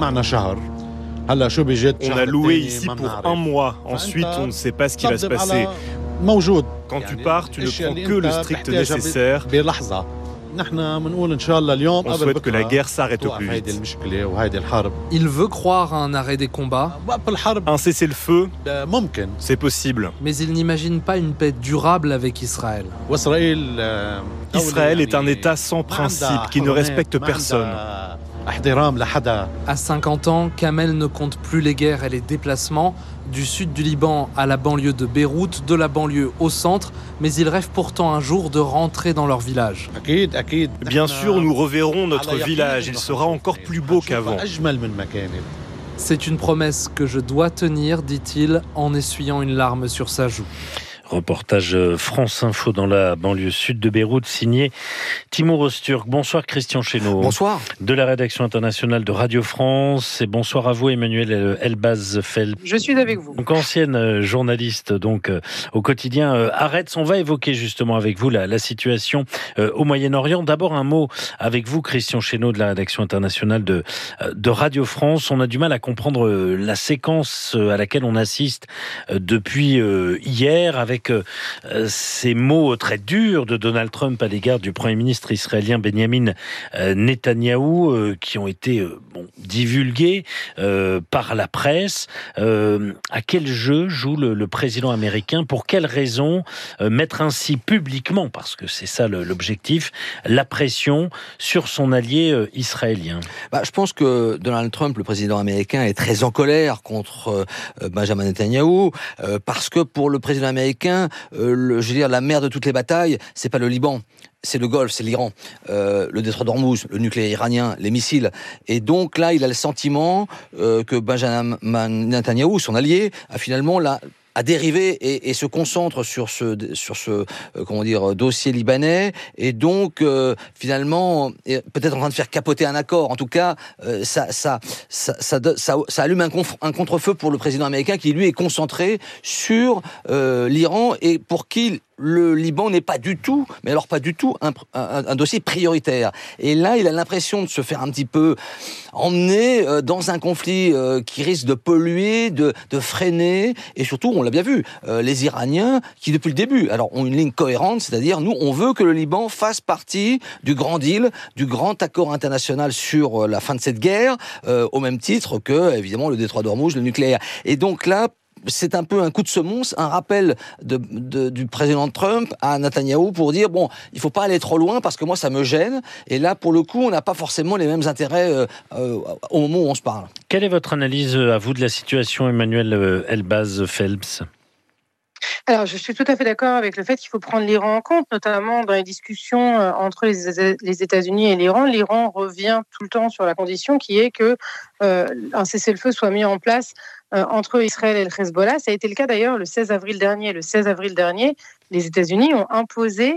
On a loué ici pour un mois. Ensuite, on ne sait pas ce qui va se passer. Quand tu pars, tu ne prends que le strict nécessaire. On souhaite que la guerre s'arrête au plus vite. Il veut croire à un arrêt des combats. Un cessez-le-feu, c'est possible. Mais il n'imagine pas une paix durable avec Israël. Israël est un État sans principe, qui ne respecte personne. À cinquante ans, Kamel ne compte plus les guerres et les déplacements, du sud du Liban à la banlieue de Beyrouth, de la banlieue au centre, mais il rêve pourtant un jour de rentrer dans leur village. Bien sûr, nous reverrons notre village, il sera encore plus beau qu'avant. C'est une promesse que je dois tenir, dit-il, en essuyant une larme sur sa joue. Reportage France Info dans la banlieue sud de Beyrouth, signé Timur Öztürk. Bonsoir Christian Chesneau. Bonsoir. De la rédaction internationale de Radio France. Et bonsoir à vous Emmanuel Elbaz-Feld. Je suis avec vous. Donc ancienne journaliste donc au quotidien euh, Haaretz. On va évoquer justement avec vous la, la situation euh, au Moyen-Orient. D'abord un mot avec vous Christian Chesneau de la rédaction internationale de, de Radio France. On a du mal à comprendre euh, la séquence à laquelle on assiste euh, depuis euh, hier avec euh, ces mots très durs de Donald Trump à l'égard du Premier ministre israélien Benjamin euh, Netanyahou euh, qui ont été euh, bon, divulgués euh, par la presse. Euh, à quel jeu joue le, le président américain? Pour quelles raisons euh, mettre ainsi publiquement, parce que c'est ça le, l'objectif, la pression sur son allié euh, israélien? Bah, je pense que Donald Trump, le président américain, est très en colère contre euh, Benjamin Netanyahou euh, parce que pour le président américain, euh, le, je veux dire, la mère de toutes les batailles, c'est pas le Liban. C'est le Golfe, c'est l'Iran, euh, le détroit d'Ormuz, le nucléaire iranien, les missiles. Et donc là, il a le sentiment euh, que Benjamin Netanyahou, son allié, a finalement la à dériver et, et se concentre sur ce sur ce euh, comment dire dossier libanais et donc euh, finalement est peut-être en train de faire capoter un accord. En tout cas, euh, ça, ça ça ça ça ça allume un, conf, un contre-feu pour le président américain qui lui est concentré sur euh, l'Iran et pour qui le Liban n'est pas du tout, mais alors pas du tout, un, un, un dossier prioritaire. Et là, il a l'impression de se faire un petit peu emmener euh, dans un conflit euh, qui risque de polluer, de, de freiner, et surtout, on l'a bien vu, euh, les Iraniens, qui depuis le début, alors ont une ligne cohérente, c'est-à-dire, nous, on veut que le Liban fasse partie du grand deal, du grand accord international sur euh, la fin de cette guerre, euh, au même titre que, évidemment, le détroit d'Ormuz, le nucléaire. Et donc là, c'est un peu un coup de semonce, un rappel de, de, du président Trump à Netanyahou pour dire bon, il faut pas aller trop loin parce que moi ça me gêne. Et là, pour le coup, on n'a pas forcément les mêmes intérêts euh, euh, au moment où on se parle. Quelle est votre analyse à vous de la situation, Emmanuel Elbaz-Phelps? Alors, je suis tout à fait d'accord avec le fait qu'il faut prendre l'Iran en compte, notamment dans les discussions entre les, les États-Unis et l'Iran. L'Iran revient tout le temps sur la condition qui est que euh, un cessez-le-feu soit mis en place euh, entre Israël et le Hezbollah. Ça a été le cas d'ailleurs le seize avril dernier. Le seize avril dernier, les États-Unis ont imposé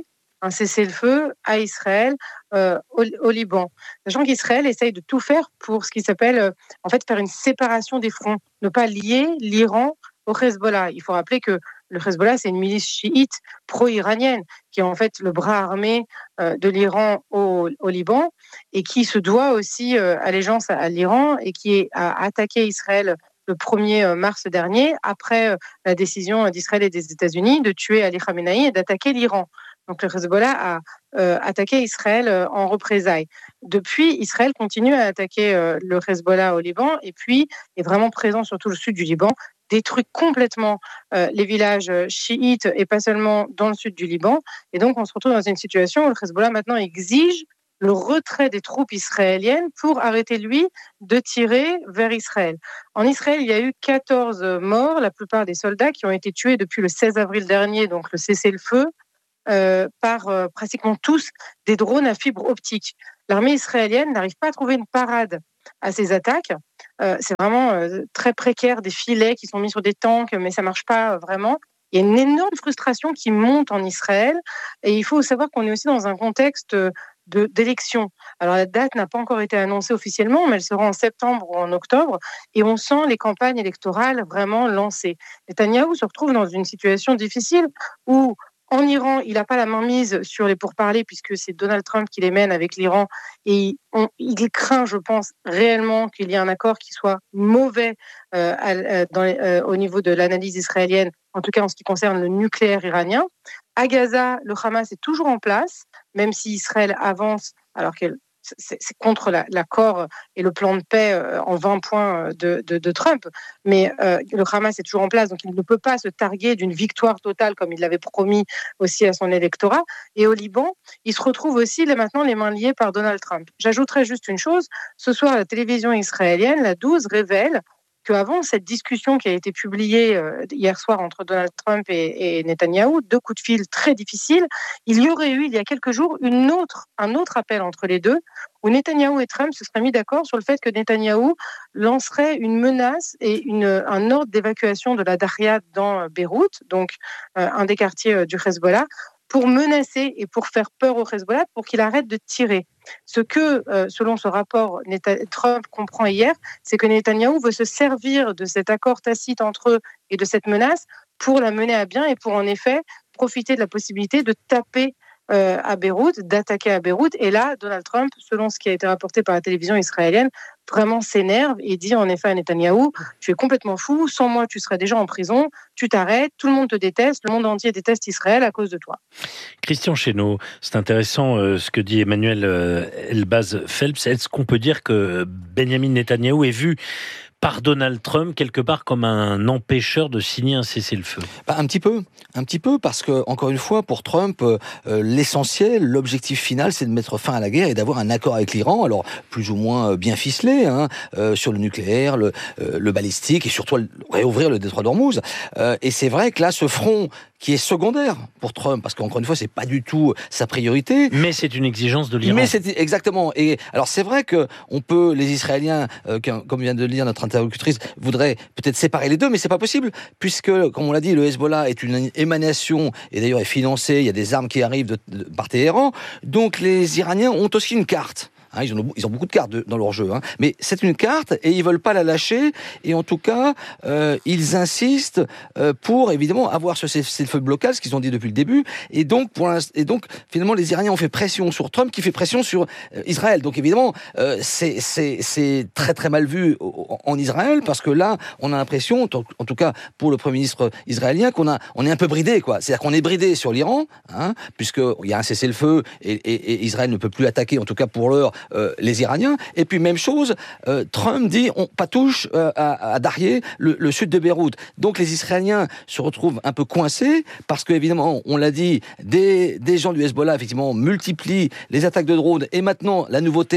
un cessez-le-feu à Israël, euh, au, au Liban. Sachant qu'Israël essaye de tout faire pour ce qui s'appelle, euh, en fait, faire une séparation des fronts, ne pas lier l'Iran au Hezbollah. Il faut rappeler que le Hezbollah, c'est une milice chiite pro-iranienne qui est en fait le bras armé euh, de l'Iran au, au Liban et qui se doit aussi euh, allégeance à, à l'Iran et qui a attaqué Israël le premier mars dernier, après euh, la décision d'Israël et des États-Unis de tuer Ali Khamenei et d'attaquer l'Iran. Donc le Hezbollah a euh, attaqué Israël euh, en représailles. Depuis, Israël continue à attaquer euh, le Hezbollah au Liban et puis est vraiment présent sur tout le sud du Liban, détruit complètement euh, les villages chiites et pas seulement dans le sud du Liban. Et donc on se retrouve dans une situation où le Hezbollah maintenant exige le retrait des troupes israéliennes pour arrêter, lui, de tirer vers Israël. En Israël, il y a eu quatorze morts, la plupart des soldats qui ont été tués depuis le seize avril dernier, donc le cessez-le-feu, euh, par euh, pratiquement tous des drones à fibre optique. L'armée israélienne n'arrive pas à trouver une parade à ces attaques. Euh, c'est vraiment euh, très précaire, des filets qui sont mis sur des tanks, mais ça ne marche pas vraiment. Il y a une énorme frustration qui monte en Israël et il faut savoir qu'on est aussi dans un contexte de, d'élection. Alors la date n'a pas encore été annoncée officiellement, mais elle sera en septembre ou en octobre et on sent les campagnes électorales vraiment lancées. Netanyahou se retrouve dans une situation difficile où en Iran, il n'a pas la main mise sur les pourparlers puisque c'est Donald Trump qui les mène avec l'Iran et on, il craint, je pense, réellement qu'il y ait un accord qui soit mauvais euh, à, dans les, euh, au niveau de l'analyse israélienne, en tout cas en ce qui concerne le nucléaire iranien. À Gaza, le Hamas est toujours en place, même si Israël avance alors qu'elle C'est, c'est contre la, l'accord et le plan de paix euh, en vingt points de, de, de Trump. Mais euh, le Hamas est toujours en place, donc il ne peut pas se targuer d'une victoire totale comme il l'avait promis aussi à son électorat. Et au Liban, il se retrouve aussi là, maintenant les mains liées par Donald Trump. J'ajouterais juste une chose. Ce soir, la télévision israélienne, la douze, révèle qu'avant cette discussion qui a été publiée euh, hier soir entre Donald Trump et, et Netanyahou, deux coups de fil très difficiles, il y aurait eu, il y a quelques jours, une autre, un autre appel entre les deux, où Netanyahou et Trump se seraient mis d'accord sur le fait que Netanyahou lancerait une menace et une, un ordre d'évacuation de la Daria dans Beyrouth, donc euh, un des quartiers euh, du Hezbollah, pour menacer et pour faire peur au Hezbollah, pour qu'il arrête de tirer. Ce que, euh, selon ce rapport, Trump comprend hier, c'est que Netanyahou veut se servir de cet accord tacite entre eux et de cette menace pour la mener à bien et pour, en effet, profiter de la possibilité de taper euh, à Beyrouth, d'attaquer à Beyrouth. Et là, Donald Trump, selon ce qui a été rapporté par la télévision israélienne, vraiment s'énerve et dit en effet à Netanyahou, tu es complètement fou, sans moi tu serais déjà en prison, tu t'arrêtes, tout le monde te déteste, le monde entier déteste Israël à cause de toi. Christian Chesneau, c'est intéressant euh, ce que dit Emmanuel euh, Elbaz Phelps. Est-ce qu'on peut dire que Benjamin Netanyahou est vu par Donald Trump quelque part comme un empêcheur de signer un cessez-le-feu? Bah, un petit peu, un petit peu, parce que encore une fois, pour Trump, euh, l'essentiel, l'objectif final, c'est de mettre fin à la guerre et d'avoir un accord avec l'Iran, alors plus ou moins bien ficelé, hein, euh, sur le nucléaire, le, euh, le balistique et surtout réouvrir le détroit d'Ormuz. Euh, et c'est vrai que là, ce front qui est secondaire pour Trump, parce qu'encore une fois, c'est pas du tout sa priorité. Mais c'est une exigence de l'Iran. Mais c'est exactement. Et alors c'est vrai que on peut, les Israéliens, euh, comme vient de le dire notre interlocutrice, voudraient peut-être séparer les deux, mais c'est pas possible, puisque, comme on l'a dit, le Hezbollah est une émanation et d'ailleurs est financé. Il y a des armes qui arrivent de, de, par Téhéran. Donc les Iraniens ont aussi une carte. Hein, ils, ont, ils ont beaucoup de cartes de, dans leur jeu, hein. Mais c'est une carte et ils veulent pas la lâcher. Et en tout cas, euh, ils insistent euh, pour évidemment avoir ce cessez-le-feu blocage, ce qu'ils ont dit depuis le début. Et donc, pour et donc, finalement, les Iraniens ont fait pression sur Trump, qui fait pression sur euh, Israël. Donc, évidemment, euh, c'est, c'est, c'est très très mal vu en, en Israël, parce que là, on a l'impression, en tout cas pour le Premier ministre israélien, qu'on a, on est un peu bridé, quoi. C'est-à-dire qu'on est bridé sur l'Iran, hein, puisque il y a un cessez-le-feu et, et, et Israël ne peut plus attaquer, en tout cas pour l'heure. Euh, les Iraniens. Et puis même chose, euh, Trump dit on pas touche euh, à, à Darya, le, le sud de Beyrouth. Donc les Israéliens se retrouvent un peu coincés parce que évidemment, on l'a dit, des, des gens du Hezbollah effectivement multiplient les attaques de drones et maintenant la nouveauté,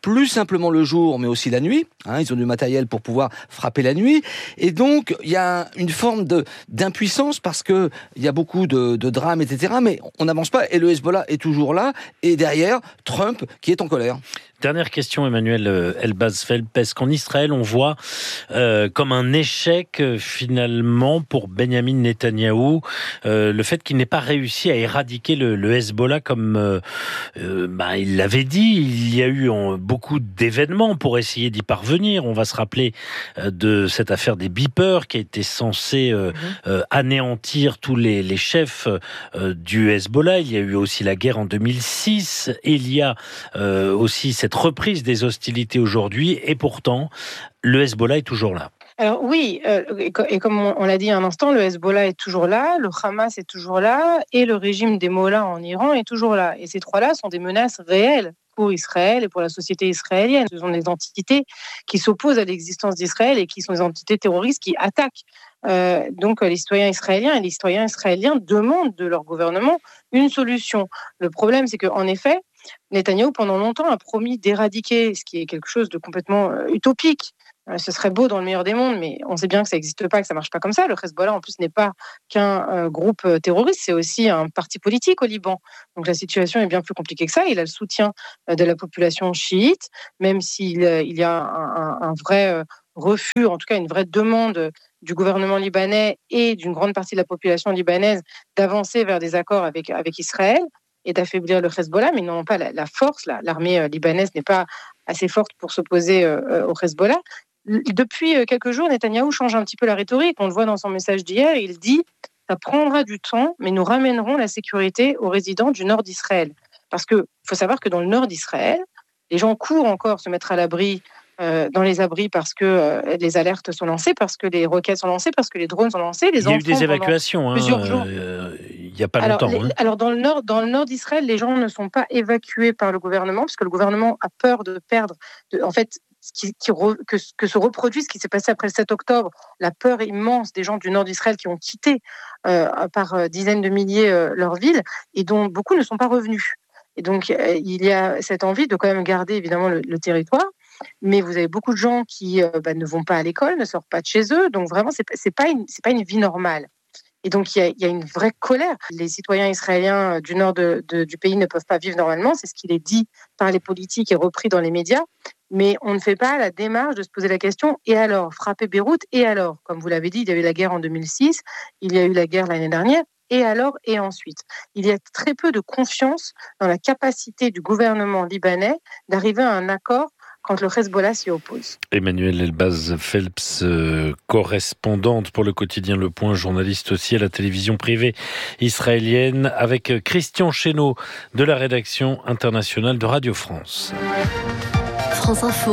plus simplement le jour, mais aussi la nuit. Hein, ils ont du matériel pour pouvoir frapper la nuit. Et donc, il y a une forme de, d'impuissance parce que il y a beaucoup de, de drames, et cetera. Mais on n'avance pas et le Hezbollah est toujours là. Et derrière, Trump qui est en colère. Dernière question, Emmanuel Elbaz-Phelps. Est-ce qu'en Israël, on voit euh, comme un échec euh, finalement pour Benyamin Netanyahou euh, le fait qu'il n'ait pas réussi à éradiquer le, le Hezbollah comme euh, euh, bah, il l'avait dit. Il y a eu en, beaucoup d'événements pour essayer d'y parvenir. On va se rappeler euh, de cette affaire des beepers qui a été censée euh, mmh. euh, anéantir tous les, les chefs euh, du Hezbollah. Il y a eu aussi la guerre en deux mille six. Et il y a euh, aussi cette reprise des hostilités aujourd'hui, et pourtant, le Hezbollah est toujours là. Alors oui, euh, et comme on l'a dit un instant, le Hezbollah est toujours là, le Hamas est toujours là, et le régime des Mollahs en Iran est toujours là. Et ces trois-là sont des menaces réelles pour Israël et pour la société israélienne. Ce sont des entités qui s'opposent à l'existence d'Israël et qui sont des entités terroristes qui attaquent. Euh, donc les citoyens israéliens et les citoyens israéliens demandent de leur gouvernement une solution. Le problème, c'est qu'en effet, Netanyahou, pendant longtemps, a promis d'éradiquer, ce qui est quelque chose de complètement euh, utopique. Euh, ce serait beau dans le meilleur des mondes, mais on sait bien que ça n'existe pas, que ça ne marche pas comme ça. Le Hezbollah, en plus, n'est pas qu'un euh, groupe terroriste, c'est aussi un parti politique au Liban. Donc la situation est bien plus compliquée que ça. Il a le soutien euh, de la population chiite, même s'il euh, il y a un, un, un vrai euh, refus, en tout cas une vraie demande du gouvernement libanais et d'une grande partie de la population libanaise d'avancer vers des accords avec, avec Israël et d'affaiblir le Hezbollah, mais ils n'ont pas la, la force. La, l'armée euh, libanaise n'est pas assez forte pour s'opposer euh, au Hezbollah. Depuis euh, quelques jours, Netanyahou change un petit peu la rhétorique. On le voit dans son message d'hier. Il dit « ça prendra du temps, mais nous ramènerons la sécurité aux résidents du nord d'Israël ». Parce qu'il faut savoir que dans le nord d'Israël, les gens courent encore se mettre à l'abri Euh, dans les abris parce que euh, les alertes sont lancées, parce que les roquettes sont lancées, parce que les drones sont lancés. Les il y a eu des évacuations hein, euh, il n'y a pas alors, longtemps. Les, hein. Alors dans le, nord, dans le nord d'Israël, les gens ne sont pas évacués par le gouvernement, parce que le gouvernement a peur de perdre, de, en fait, qui, qui re, que, que se reproduise ce qui s'est passé après le sept octobre, la peur immense des gens du nord d'Israël qui ont quitté euh, par euh, dizaines de milliers euh, leur ville, et dont beaucoup ne sont pas revenus. Et donc euh, il y a cette envie de quand même garder évidemment le, le territoire. Mais vous avez beaucoup de gens qui euh, bah, ne vont pas à l'école, ne sortent pas de chez eux. Donc vraiment, c'est, c'est pas une, c'est pas une vie normale. Et donc, il y a, y a une vraie colère. Les citoyens israéliens du nord de, de, du pays ne peuvent pas vivre normalement. C'est ce qui est dit par les politiques et repris dans les médias. Mais on ne fait pas la démarche de se poser la question. Et alors, frapper Beyrouth, et alors, comme vous l'avez dit, il y a eu la guerre en deux mille six, il y a eu la guerre l'année dernière. Et alors, et ensuite. Il y a très peu de confiance dans la capacité du gouvernement libanais d'arriver à un accord quand le Hezbollah s'y oppose. Emmanuel Elbaz-Phelps, euh, correspondante pour le quotidien Le Point, journaliste aussi à la télévision privée israélienne, avec Christian Chesneau de la rédaction internationale de Radio France. France Info,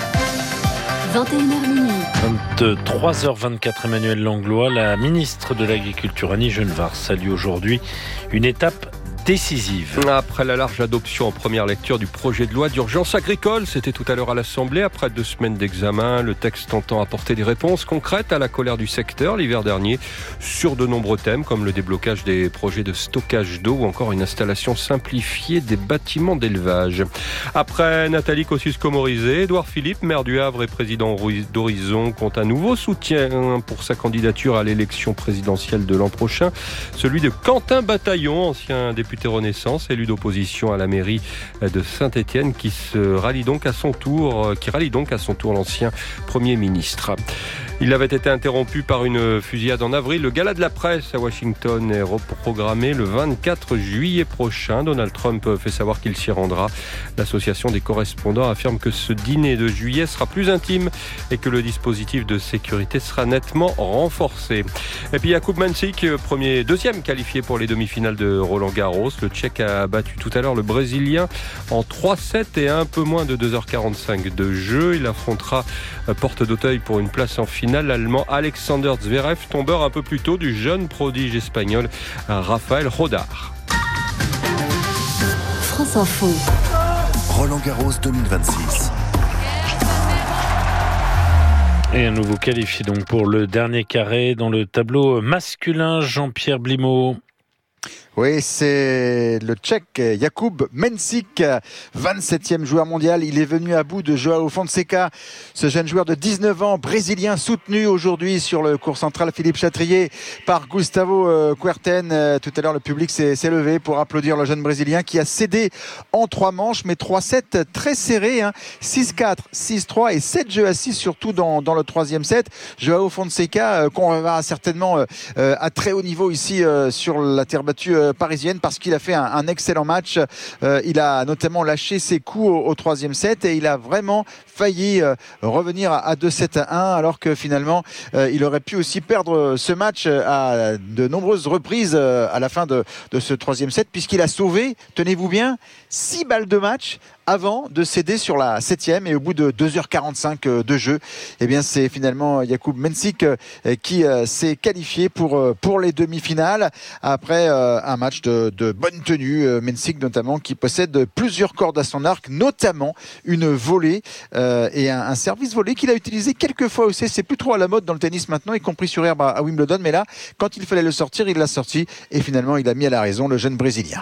vingt et une heures minuit. vingt-trois heures vingt-quatre, Emmanuel Langlois, la ministre de l'Agriculture, Annie Genevard, salue aujourd'hui une étape décisive. Après la large adoption en première lecture du projet de loi d'urgence agricole, c'était tout à l'heure à l'Assemblée, après deux semaines d'examen, le texte entend apporter des réponses concrètes à la colère du secteur l'hiver dernier sur de nombreux thèmes comme le déblocage des projets de stockage d'eau ou encore une installation simplifiée des bâtiments d'élevage. Après Nathalie Kosciusko-Morizet, Édouard Philippe, maire du Havre et président d'Horizon, compte un nouveau soutien pour sa candidature à l'élection présidentielle de l'an prochain, celui de Quentin Bataillon, ancien député Renaissance, élu d'opposition à la mairie de Saint-Étienne, qui se rallie donc à son tour, qui rallie donc à son tour l'ancien Premier ministre. Il avait été interrompu par une fusillade en avril. Le gala de la presse à Washington est reprogrammé le vingt-quatre juillet prochain. Donald Trump fait savoir qu'il s'y rendra. L'association des correspondants affirme que ce dîner de juillet sera plus intime et que le dispositif de sécurité sera nettement renforcé. Et puis Jakub Mensik, premier, deuxième qualifié pour les demi-finales de Roland-Garros. Le Tchèque a battu tout à l'heure le Brésilien en trois sept et un peu moins de deux heures quarante-cinq de jeu. Il affrontera porte d'Auteuil pour une place en finale l'Allemand Alexander Zverev, tombeur un peu plus tôt du jeune prodige espagnol Rafael Rodar. France Info. Roland-Garros deux mille vingt-six. Et un nouveau qualifié donc pour le dernier carré dans le tableau masculin, Jean-Pierre Blimaud. Oui, c'est le Tchèque Jakub Mensik, vingt-septième joueur mondial. Il est venu à bout de João Fonseca, ce jeune joueur de dix-neuf ans, brésilien, soutenu aujourd'hui sur le court central Philippe Chatrier par Gustavo Kuerten. Tout à l'heure, le public s'est, s'est levé pour applaudir le jeune brésilien qui a cédé en trois manches, mais trois sets très serrés, hein. six quatre, six trois et sept jeux à six, surtout dans, dans le troisième set. João Fonseca, euh, qu'on va certainement euh, à très haut niveau ici euh, sur la terre battue euh, parisienne, parce qu'il a fait un, un excellent match. Euh, il a notamment lâché ses coups au, au troisième set et il a vraiment failli euh, revenir à, à deux sept à un, alors que finalement euh, il aurait pu aussi perdre ce match à de nombreuses reprises euh, à la fin de, de ce troisième set, puisqu'il a sauvé, tenez-vous bien, six balles de match avant de céder sur la septième, et au bout de deux heures quarante-cinq de jeu, eh bien c'est finalement Jakub Mensik qui s'est qualifié pour, pour les demi-finales après un match de, de bonne tenue. Mensik notamment qui possède plusieurs cordes à son arc, notamment une volée euh, et un, un service volé qu'il a utilisé quelques fois aussi. C'est plus trop à la mode dans le tennis maintenant, y compris sur herbe à, à Wimbledon, mais là quand il fallait le sortir, il l'a sorti et finalement il a mis à la raison le jeune Brésilien.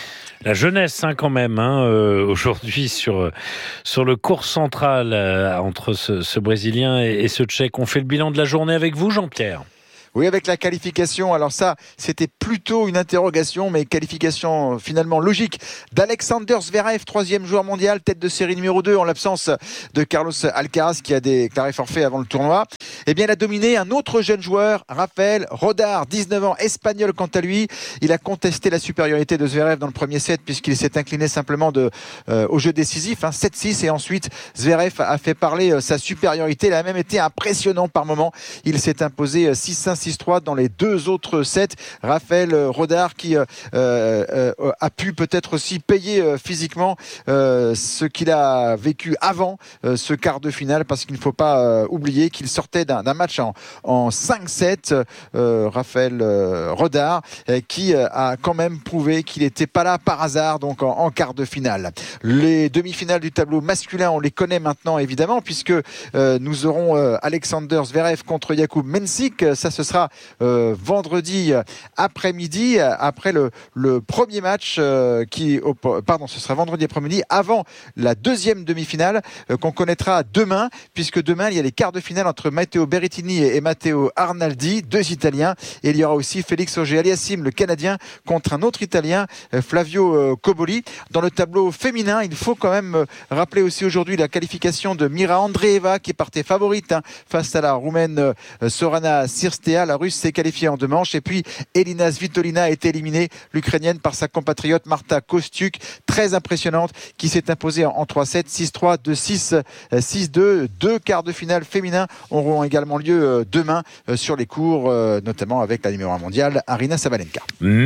La jeunesse hein, quand même hein, euh, aujourd'hui sur sur le court central euh, entre ce, ce Brésilien et, et ce Tchèque. On fait le bilan de la journée avec vous, Jean-Pierre. Oui, avec la qualification, alors ça, c'était plutôt une interrogation, mais qualification finalement logique d'Alexander Zverev, troisième joueur mondial, tête de série numéro deux, en l'absence de Carlos Alcaraz, qui a déclaré forfait avant le tournoi. Eh bien, il a dominé un autre jeune joueur, Rafael Rodar, dix-neuf ans, espagnol quant à lui. Il a contesté la supériorité de Zverev dans le premier set, puisqu'il s'est incliné simplement de, euh, au jeu décisif, hein, sept six, et ensuite Zverev a fait parler euh, sa supériorité. Il a même été impressionnant par moment. Il s'est imposé six cinq, six trois dans les deux autres sets. Raphaël Rodar qui euh, euh, a pu peut-être aussi payer euh, physiquement euh, ce qu'il a vécu avant euh, ce quart de finale, parce qu'il ne faut pas euh, oublier qu'il sortait d'un, d'un match en, en cinq sept. Euh, Raphaël euh, Rodar euh, qui euh, a quand même prouvé qu'il n'était pas là par hasard, donc en, en quart de finale. Les demi-finales du tableau masculin, on les connaît maintenant évidemment, puisque euh, nous aurons euh, Alexander Zverev contre Jakub Mensik. Ça, ce sera Euh, vendredi après-midi, après le, le premier match euh, qui, oh, pardon, ce sera vendredi après-midi avant la deuxième demi-finale euh, qu'on connaîtra demain, puisque demain il y a les quarts de finale entre Matteo Berrettini et, et Matteo Arnaldi, deux Italiens, et il y aura aussi Félix Auger-Aliassime, le Canadien, contre un autre Italien, euh, Flavio euh, Cobolli. Dans le tableau féminin, il faut quand même euh, rappeler aussi aujourd'hui la qualification de Mira Andreeva, qui partait favorite hein, face à la Roumaine euh, Sorana Cirstea. La Russe s'est qualifiée en deux manches, et puis Elina Svitolina a été éliminée, l'Ukrainienne, par sa compatriote Marta Kostyuk, très impressionnante, qui s'est imposée en trois sept, six trois, deux six, six deux. Deux quarts de finale féminins auront également lieu demain sur les cours, notamment avec la numéro un mondiale Aryna Sabalenka.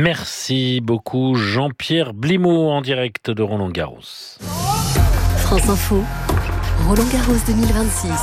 Merci beaucoup Jean-Pierre Blimaud en direct de Roland-Garros. France Info, Roland-Garros deux mille vingt-six.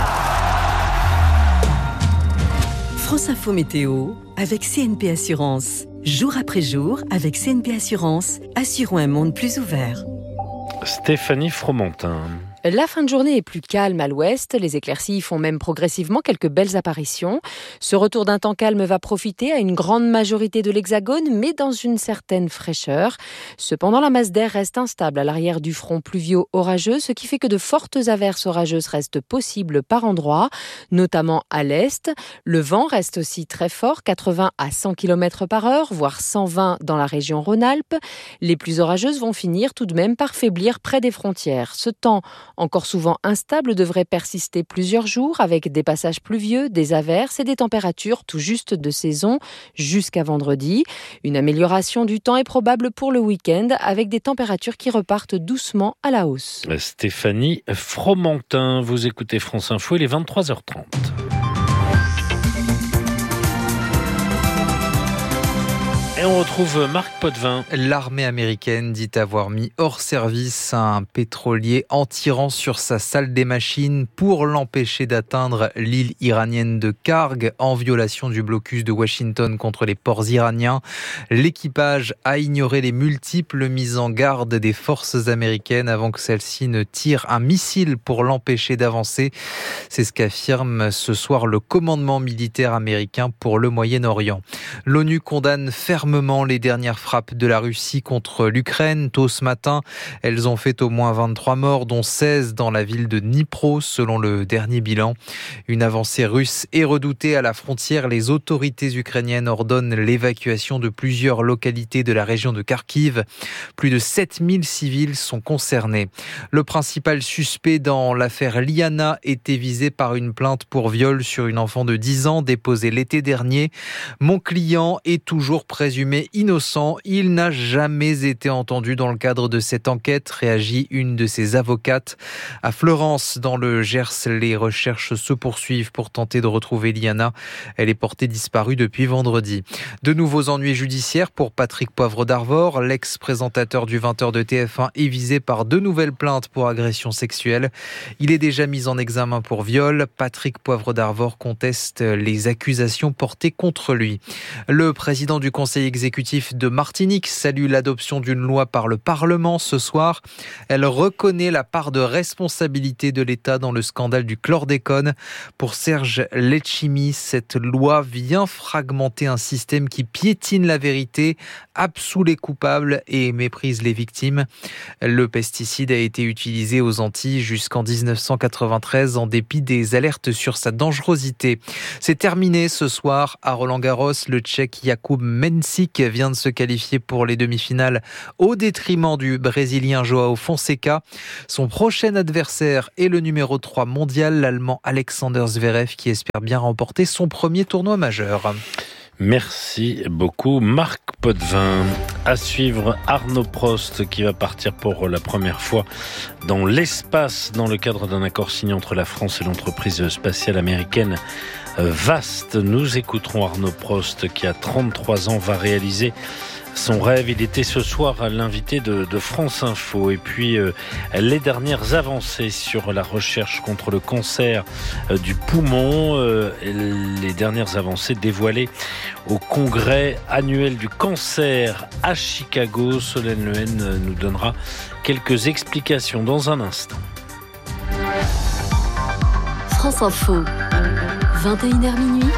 France Info Météo avec C N P Assurance. Jour après jour, avec C N P Assurance, assurons un monde plus ouvert. Stéphanie Fromentin. La fin de journée est plus calme à l'ouest. Les éclaircies font même progressivement quelques belles apparitions. Ce retour d'un temps calme va profiter à une grande majorité de l'Hexagone, mais dans une certaine fraîcheur. Cependant, la masse d'air reste instable à l'arrière du front pluvio-orageux, ce qui fait que de fortes averses orageuses restent possibles par endroits, notamment à l'est. Le vent reste aussi très fort, quatre-vingts à cent kilomètres par heure, voire cent vingt dans la région Rhône-Alpes. Les pluies orageuses vont finir tout de même par faiblir près des frontières. Ce temps encore souvent instable devrait persister plusieurs jours, avec des passages pluvieux, des averses et des températures tout juste de saison jusqu'à vendredi. Une amélioration du temps est probable pour le week-end, avec des températures qui repartent doucement à la hausse. Stéphanie Fromentin, vous écoutez France Info, il est vingt-trois heures trente. Et on retrouve Marc Potvin. L'armée américaine dit avoir mis hors service un pétrolier en tirant sur sa salle des machines pour l'empêcher d'atteindre l'île iranienne de Karg, en violation du blocus de Washington contre les ports iraniens. L'équipage a ignoré les multiples mises en garde des forces américaines avant que celles-ci ne tirent un missile pour l'empêcher d'avancer. C'est ce qu'affirme ce soir le commandement militaire américain pour le Moyen-Orient. L'ONU condamne fermement fermement les dernières frappes de la Russie contre l'Ukraine. Tôt ce matin, elles ont fait au moins vingt-trois morts, dont seize dans la ville de Dnipro, selon le dernier bilan. Une avancée russe est redoutée à la frontière. Les autorités ukrainiennes ordonnent l'évacuation de plusieurs localités de la région de Kharkiv. Plus de sept mille civils sont concernés. Le principal suspect dans l'affaire Liana était visé par une plainte pour viol sur une enfant de dix ans déposée l'été dernier. Mon client est toujours présumé innocent. Il n'a jamais été entendu dans le cadre de cette enquête, réagit une de ses avocates. À Fleurance, dans le Gers, les recherches se poursuivent pour tenter de retrouver Liana. Elle est portée disparue depuis vendredi. De nouveaux ennuis judiciaires pour Patrick Poivre d'Arvor. L'ex-présentateur du vingt heures de T F un est visé par deux nouvelles plaintes pour agression sexuelle. Il est déjà mis en examen pour viol. Patrick Poivre d'Arvor conteste les accusations portées contre lui. Le président du conseil exécutif de Martinique salue l'adoption d'une loi par le Parlement ce soir. Elle reconnaît la part de responsabilité de l'État dans le scandale du chlordécone. Pour Serge Letchimy, cette loi vient fragmenter un système qui piétine la vérité, absout les coupables et méprise les victimes. Le pesticide a été utilisé aux Antilles jusqu'en dix-neuf cent quatre-vingt-treize en dépit des alertes sur sa dangerosité. C'est terminé ce soir à Roland-Garros. Le Tchèque Jakub Mensik vient de se qualifier pour les demi-finales au détriment du Brésilien João Fonseca. Son prochain adversaire est le numéro trois mondial, l'Allemand Alexander Zverev, qui espère bien remporter son premier tournoi majeur. Merci beaucoup Marc Potvin. À suivre Arnaud Prost qui va partir pour la première fois dans l'espace dans le cadre d'un accord signé entre la France et l'entreprise spatiale américaine Vast. Nous écouterons Arnaud Prost qui à trente-trois ans va réaliser son rêve. Il était ce soir l'invité de, de France Info. Et puis euh, les dernières avancées sur la recherche contre le cancer euh, du poumon, euh, les dernières avancées dévoilées au congrès annuel du cancer à Chicago. Solène Lehen nous donnera quelques explications dans un instant. France Info, vingt et une heures minuit.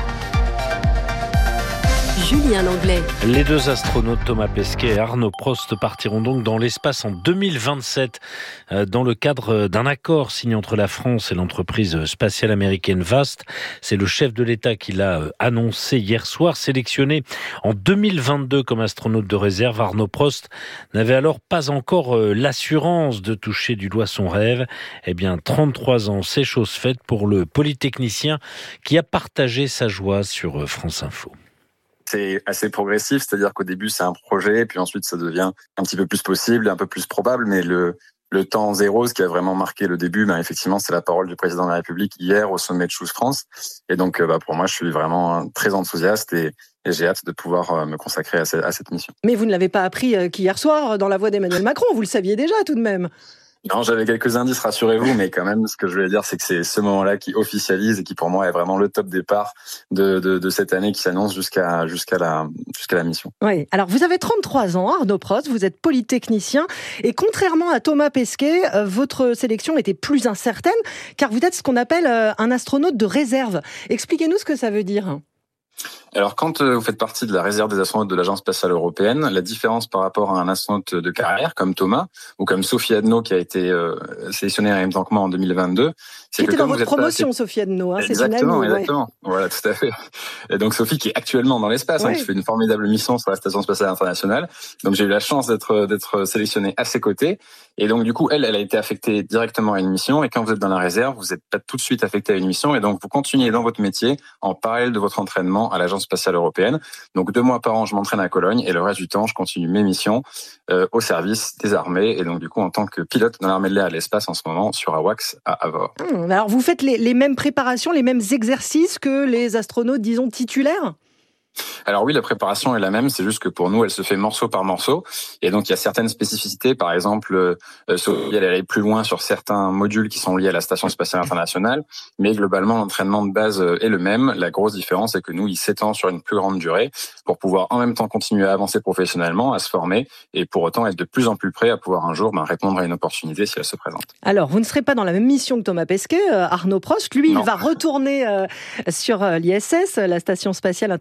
Julien Langlais. Les deux astronautes Thomas Pesquet et Arnaud Prost partiront donc dans l'espace en deux mille vingt-sept dans le cadre d'un accord signé entre la France et l'entreprise spatiale américaine Vast. C'est le chef de l'État qui l'a annoncé hier soir. Sélectionné en deux mille vingt-deux comme astronaute de réserve, Arnaud Prost n'avait alors pas encore l'assurance de toucher du doigt son rêve. Eh bien, trente-trois ans, c'est chose faite pour le polytechnicien qui a partagé sa joie sur France Info. C'est assez progressif, c'est-à-dire qu'au début c'est un projet, puis ensuite ça devient un petit peu plus possible, un peu plus probable, mais le, le temps zéro, ce qui a vraiment marqué le début, ben effectivement c'est la parole du président de la République hier au sommet de Choose France, et donc bah, pour moi je suis vraiment très enthousiaste et, et j'ai hâte de pouvoir me consacrer à, ce, à cette mission. Mais vous ne l'avez pas appris qu'hier soir dans la voix d'Emmanuel Macron, vous le saviez déjà tout de même. Non, j'avais quelques indices, rassurez-vous, mais quand même, ce que je voulais dire, c'est que c'est ce moment-là qui officialise et qui, pour moi, est vraiment le top départ de, de, de cette année qui s'annonce jusqu'à, jusqu'à la, jusqu'à la mission. Oui. Alors, vous avez trente-trois ans, Arnaud Prost, vous êtes polytechnicien, et contrairement à Thomas Pesquet, votre sélection était plus incertaine, car vous êtes ce qu'on appelle un astronaute de réserve. Expliquez-nous ce que ça veut dire. Alors, quand vous faites partie de la réserve des astronautes de l'Agence spatiale européenne, la différence par rapport à un astronaute de carrière comme Thomas ou comme Sophie Adno qui a été euh, sélectionnée en même temps que moi en deux mille vingt-deux, c'est qui que était comme dans vous votre êtes promotion, pas... Sophie Adno, hein, c'est exactement, une amie, exactement, ouais. Voilà, tout à fait. Et donc Sophie qui est actuellement dans l'espace, ouais. hein, qui fait une formidable mission sur la station spatiale internationale. Donc j'ai eu la chance d'être d'être sélectionné à ses côtés. Et donc du coup, elle, elle a été affectée directement à une mission. Et quand vous êtes dans la réserve, vous n'êtes pas tout de suite affecté à une mission. Et donc vous continuez dans votre métier en parallèle de votre entraînement à l'Agence spatiale européenne. Donc deux mois par an, je m'entraîne à Cologne et le reste du temps, je continue mes missions euh, au service des armées et donc du coup en tant que pilote dans l'armée de l'air à l'espace en ce moment sur AWACS à Avor. Hum, alors vous faites les, les mêmes préparations, les mêmes exercices que les astronautes, disons, titulaires ? Alors oui, la préparation est la même, c'est juste que pour nous, elle se fait morceau par morceau. Et donc, il y a certaines spécificités. Par exemple, euh, Sophie, elle allait plus loin sur certains modules qui sont liés à la Station spatiale internationale. Mais globalement, l'entraînement de base est le même. La grosse différence, c'est que nous, il s'étend sur une plus grande durée pour pouvoir en même temps continuer à avancer professionnellement, à se former et pour autant être de plus en plus prêt à pouvoir un jour ben, répondre à une opportunité si elle se présente. Alors, vous ne serez pas dans la même mission que Thomas Pesquet, euh, Arnaud Prost. Lui, non. il va retourner euh, sur euh, l'I S S, la Station spatiale internationale.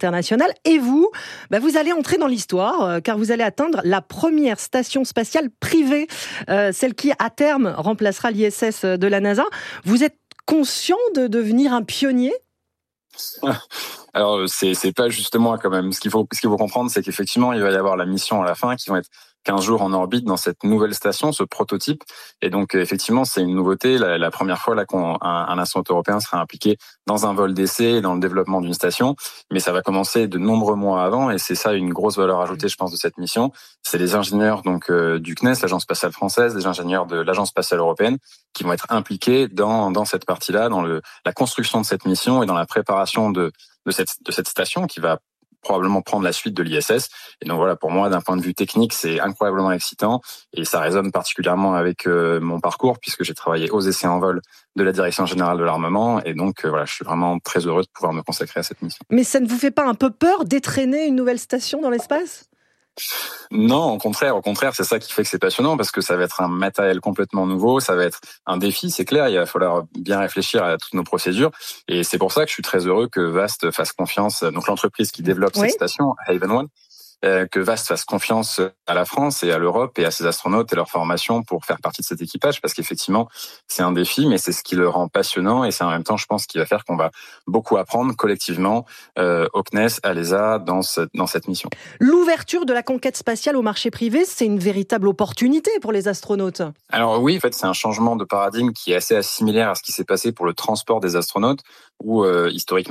internationale. Et vous, bah vous allez entrer dans l'histoire, euh, car vous allez atteindre la première station spatiale privée, euh, celle qui, à terme, remplacera l'I S S de la NASA. Vous êtes conscient de devenir un pionnier ? Alors, c'est, c'est pas justement quand même. Ce qu'il faut, ce qu'il faut comprendre, c'est qu'effectivement, il va y avoir la mission à la fin qui va être quinze jours en orbite dans cette nouvelle station, ce prototype. Et donc, effectivement, c'est une nouveauté. La, la première fois là qu'un un astronaute européen sera impliqué dans un vol d'essai et dans le développement d'une station. Mais ça va commencer de nombreux mois avant, et c'est ça une grosse valeur ajoutée, je pense, de cette mission. C'est les ingénieurs donc euh, du C N E S, l'Agence spatiale française, les ingénieurs de l'Agence spatiale européenne, qui vont être impliqués dans dans cette partie-là, dans le la construction de cette mission et dans la préparation de de cette de cette station qui va probablement prendre la suite de l'I S S. Et donc voilà, pour moi, d'un point de vue technique, c'est incroyablement excitant, et ça résonne particulièrement avec euh, mon parcours, puisque j'ai travaillé aux essais en vol de la Direction générale de l'armement, et donc euh, voilà, je suis vraiment très heureux de pouvoir me consacrer à cette mission. Mais ça ne vous fait pas un peu peur d'étraîner une nouvelle station dans l'espace ? Non, au contraire, au contraire, c'est ça qui fait que c'est passionnant, parce que ça va être un matériel complètement nouveau, ça va être un défi, c'est clair, il va falloir bien réfléchir à toutes nos procédures, et c'est pour ça que je suis très heureux que VAST fasse confiance, donc l'entreprise qui développe oui. cette station, Haven One, euh, que VAST fasse confiance à la France et à l'Europe et à ses astronautes et leur formation pour faire partie de cet équipage, parce qu'effectivement, c'est un défi, mais c'est ce qui le rend passionnant, et c'est en même temps, je pense, qui va faire qu'on va beaucoup apprendre collectivement euh, au C N E S, à l'E S A, dans, ce, dans cette mission. L'ouverture de la conquête spatiale au marché privé, c'est une véritable opportunité pour les astronautes. Alors oui, en fait, c'est un changement de paradigme qui est assez similaire à ce qui s'est passé pour le transport des astronautes, où euh, historiquement,